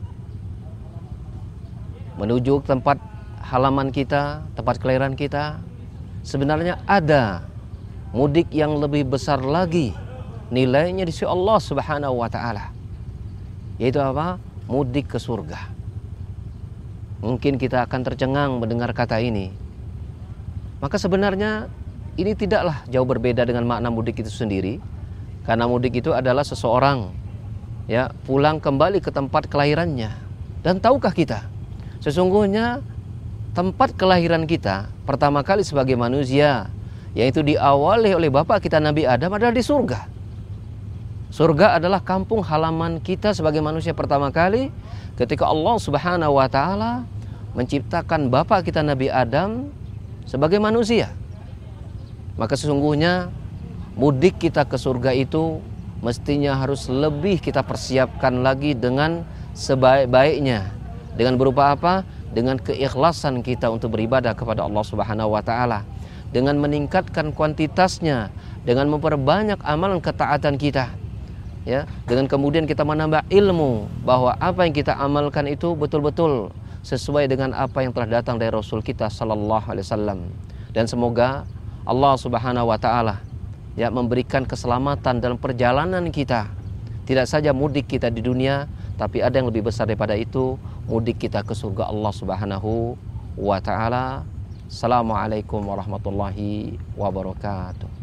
[SPEAKER 3] menuju tempat halaman kita, tempat kelahiran kita, sebenarnya ada mudik yang lebih besar lagi nilainya di sisi Allah Subhanahu wa taala. Yaitu apa? Mudik ke surga. Mungkin kita akan tercengang mendengar kata ini. Maka sebenarnya ini tidaklah jauh berbeda dengan makna mudik itu sendiri. Karena mudik itu adalah seseorang ya pulang kembali ke tempat kelahirannya. Dan tahukah kita, sesungguhnya tempat kelahiran kita pertama kali sebagai manusia, yaitu diawali oleh bapak kita Nabi Adam, adalah di surga. Surga adalah kampung halaman kita sebagai manusia pertama kali ketika Allah Subhanahu wa taala menciptakan bapak kita Nabi Adam sebagai manusia. Maka sesungguhnya mudik kita ke surga itu mestinya harus lebih kita persiapkan lagi dengan sebaik-baiknya. Dengan berupa apa? Dengan keikhlasan kita untuk beribadah kepada Allah Subhanahu wa taala, dengan meningkatkan kuantitasnya, dengan memperbanyak amalan ketaatan kita. Ya, dengan kemudian kita menambah ilmu bahwa apa yang kita amalkan itu betul-betul sesuai dengan apa yang telah datang dari Rasul kita sallallahu alaihi wasallam. Dan semoga Allah Subhanahu wa taala ya memberikan keselamatan dalam perjalanan kita. Tidak saja mudik kita di dunia, tapi ada yang lebih besar daripada itu, mudik kita ke surga Allah Subhanahu wa taala. Assalamualaikum warahmatullahi wabarakatuh.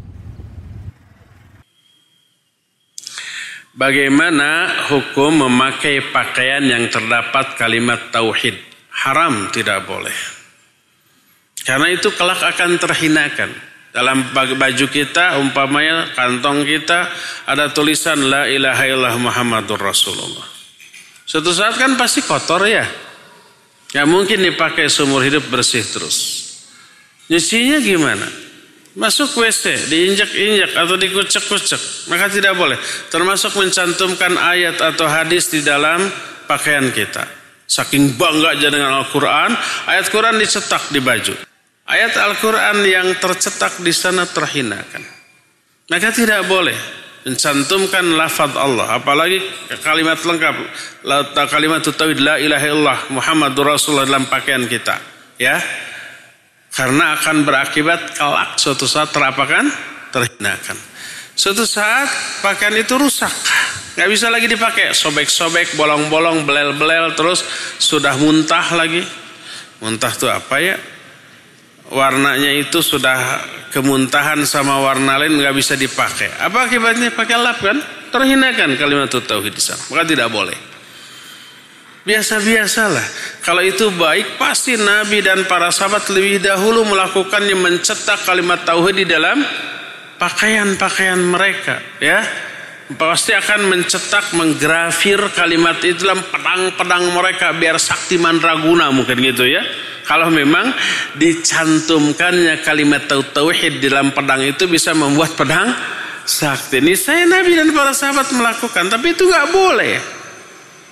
[SPEAKER 4] Bagaimana hukum memakai pakaian yang terdapat kalimat tauhid? Haram, tidak boleh. Karena itu kelak akan terhinakan. Dalam baju kita, umpamanya kantong kita ada tulisan La ilaha illallah Muhammadur Rasulullah. Suatu saat kan pasti kotor ya. Gak mungkin dipakai seumur hidup bersih terus. Nyucinya gimana? Masuk W C, diinjak-injak atau dikucek-kucek, maka tidak boleh. Termasuk mencantumkan ayat atau hadis di dalam pakaian kita. Saking bangga aja dengan Al-Quran, ayat Quran dicetak di baju. Ayat Al-Quran yang tercetak di sana terhinakan. Maka tidak boleh mencantumkan lafaz Allah, apalagi kalimat lengkap, kalimat tauhid la ilaha illallah Muhammadur Rasulullah dalam pakaian kita, ya. Karena akan berakibat kelak suatu saat terapakan, terhinakan. Suatu saat pakaian itu rusak, nggak bisa lagi dipakai, sobek-sobek, bolong-bolong, belel-belel, terus sudah muntah lagi. Muntah itu apa ya? Warnanya itu sudah kemuntahan sama warna lain, nggak bisa dipakai. Apa akibatnya? Pakai lap kan? Terhinakan kalimat tauhid di sana. Maka tidak boleh. Biasa-biasalah. Kalau itu baik, pasti Nabi dan para sahabat lebih dahulu melakukannya, mencetak kalimat tauhid di dalam pakaian-pakaian mereka, ya. Pasti akan mencetak, menggrafir kalimat itu dalam pedang-pedang mereka biar sakti mandraguna mungkin gitu ya. Kalau memang dicantumkannya kalimat tauhid di dalam pedang itu bisa membuat pedang sakti. Ini saya Nabi dan para sahabat melakukan, tapi itu nggak boleh.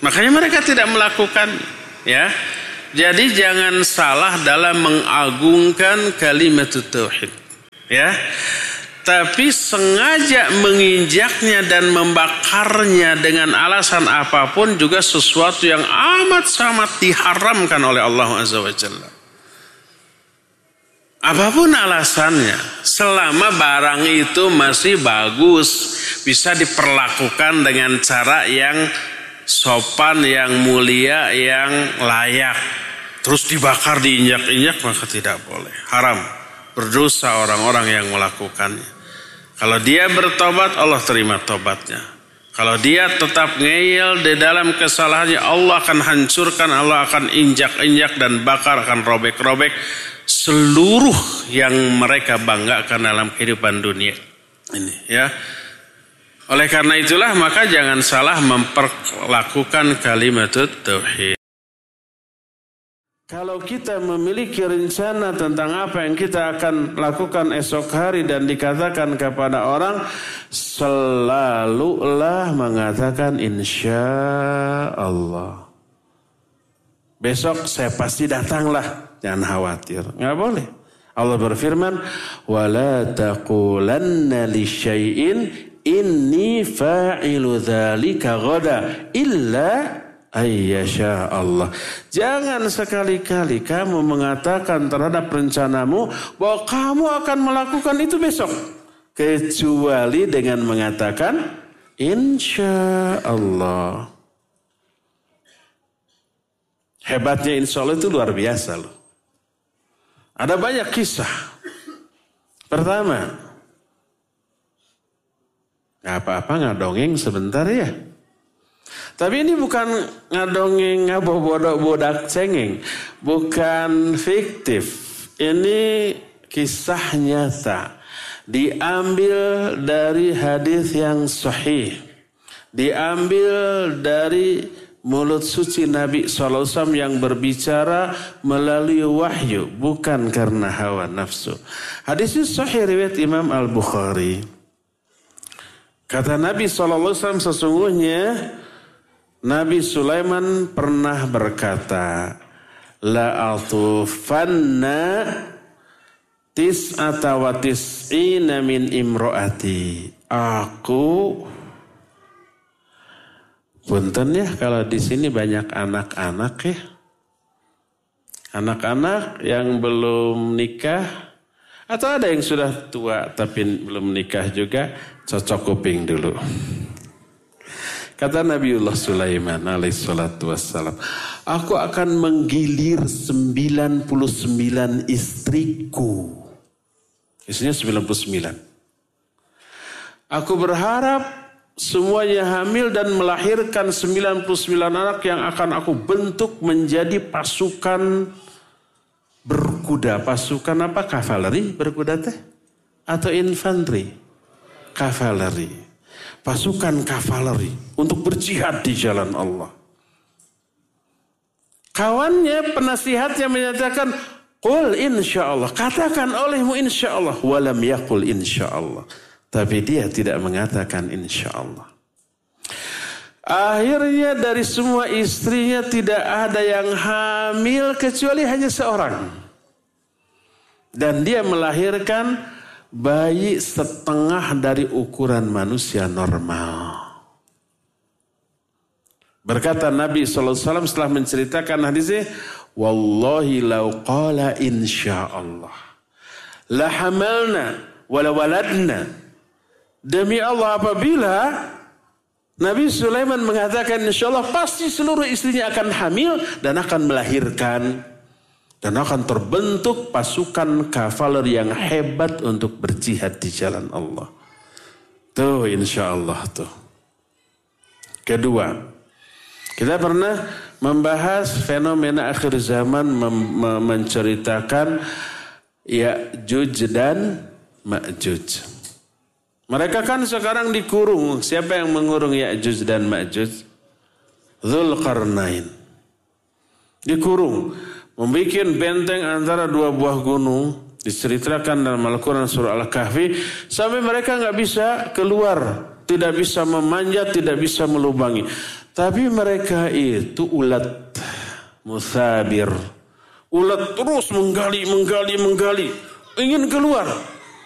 [SPEAKER 4] Makanya mereka tidak melakukan, ya. Jadi jangan salah dalam mengagungkan kalimat tauhid, ya. Tapi sengaja menginjaknya dan membakarnya dengan alasan apapun juga sesuatu yang amat sangat diharamkan oleh Allah Azza wa Jalla. Apapun alasannya, selama barang itu masih bagus, bisa diperlakukan dengan cara yang sopan, yang mulia, yang layak. Terus dibakar, diinjak-injak, maka tidak boleh. Haram. Berdosa orang-orang yang melakukannya. Kalau dia bertobat, Allah terima tobatnya. Kalau dia tetap ngeyel di dalam kesalahannya, Allah akan hancurkan, Allah akan injak-injak dan bakar, akan robek-robek seluruh yang mereka banggakan dalam kehidupan dunia ini, ya. Oleh karena itulah maka jangan salah memperlakukan kalimat tauhid. Kalau kita memiliki rencana tentang apa yang kita akan lakukan esok hari dan dikatakan kepada orang, selalulah mengatakan insya Allah. Besok saya pasti datanglah, jangan khawatir. Nggak boleh. Allah berfirman, wala taqulanna li syai'in inni fa'ilu dzalika ghada illa ayyasha Allah. Jangan sekali-kali kamu mengatakan terhadap rencanamu bahwa kamu akan melakukan itu besok, kecuali dengan mengatakan insya Allah. Hebatnya insya Allah itu luar biasa loh. Ada banyak kisah. Pertama, nggak apa-apa ngadongeng sebentar ya. Tapi ini bukan ngadongeng ngabobodak cengeng, bukan fiktif. Ini kisah nyata, diambil dari hadis yang sahih, diambil dari mulut suci Nabi shallallahu alaihi wasallam yang berbicara melalui wahyu, bukan karena hawa nafsu. Hadis ini sahih riwayat Imam Al-Bukhari. Kata Nabi shallallahu alaihi wasallam, sesungguhnya Nabi Sulaiman pernah berkata, la atufanna tis'ata wa tis'ina min imro'ati. Aku, punten ya kalau di sini banyak anak-anak ya. Anak-anak yang belum nikah atau ada yang sudah tua tapi belum nikah juga, cocok kuping dulu. Kata Nabiullah Sulaiman alaihissalatu wassalam, aku akan menggilir sembilan puluh sembilan istriku. Istrinya sembilan puluh sembilan. Aku berharap semuanya hamil dan melahirkan sembilan puluh sembilan anak yang akan aku bentuk menjadi pasukan berkuda. Pasukan apa? Kavaleri berkuda teh? Atau infanteri? Kavaleri. Pasukan kavaleri untuk berjihad di jalan Allah. Kawannya, penasihatnya menyatakan, qul insya Allah. Katakan olehmu insya Allah. Walam yaqul insya Allah. Tapi dia tidak mengatakan insya Allah. Akhirnya dari semua istrinya tidak ada yang hamil kecuali hanya seorang. Dan dia melahirkan bayi setengah dari ukuran manusia normal. Berkata Nabi shallallahu alaihi wasallam setelah menceritakan hadisnya, wallahi law qala insyaallah la hamalna wala waladna. Demi Allah, apabila Nabi Sulaiman mengatakan insyaallah, pasti seluruh istrinya akan hamil dan akan melahirkan. Dan akan terbentuk pasukan kavaleri yang hebat untuk berjihad di jalan Allah. Tuh insya Allah tuh. Kedua, kita pernah membahas fenomena akhir zaman mem- mem- menceritakan Ya'juj dan Ma'juj. Mereka kan sekarang dikurung. Siapa yang mengurung Ya'juj dan Ma'juj? Dzulqarnain. Dikurung. Membuat benteng antara dua buah gunung. Diceritakan dalam Al-Quran surah Al-Kahfi. Sampai mereka gak bisa keluar. Tidak bisa memanjat, tidak bisa melubangi.
[SPEAKER 5] Tapi mereka itu ulat musabir. Ulat terus menggali, menggali, menggali. Ingin keluar.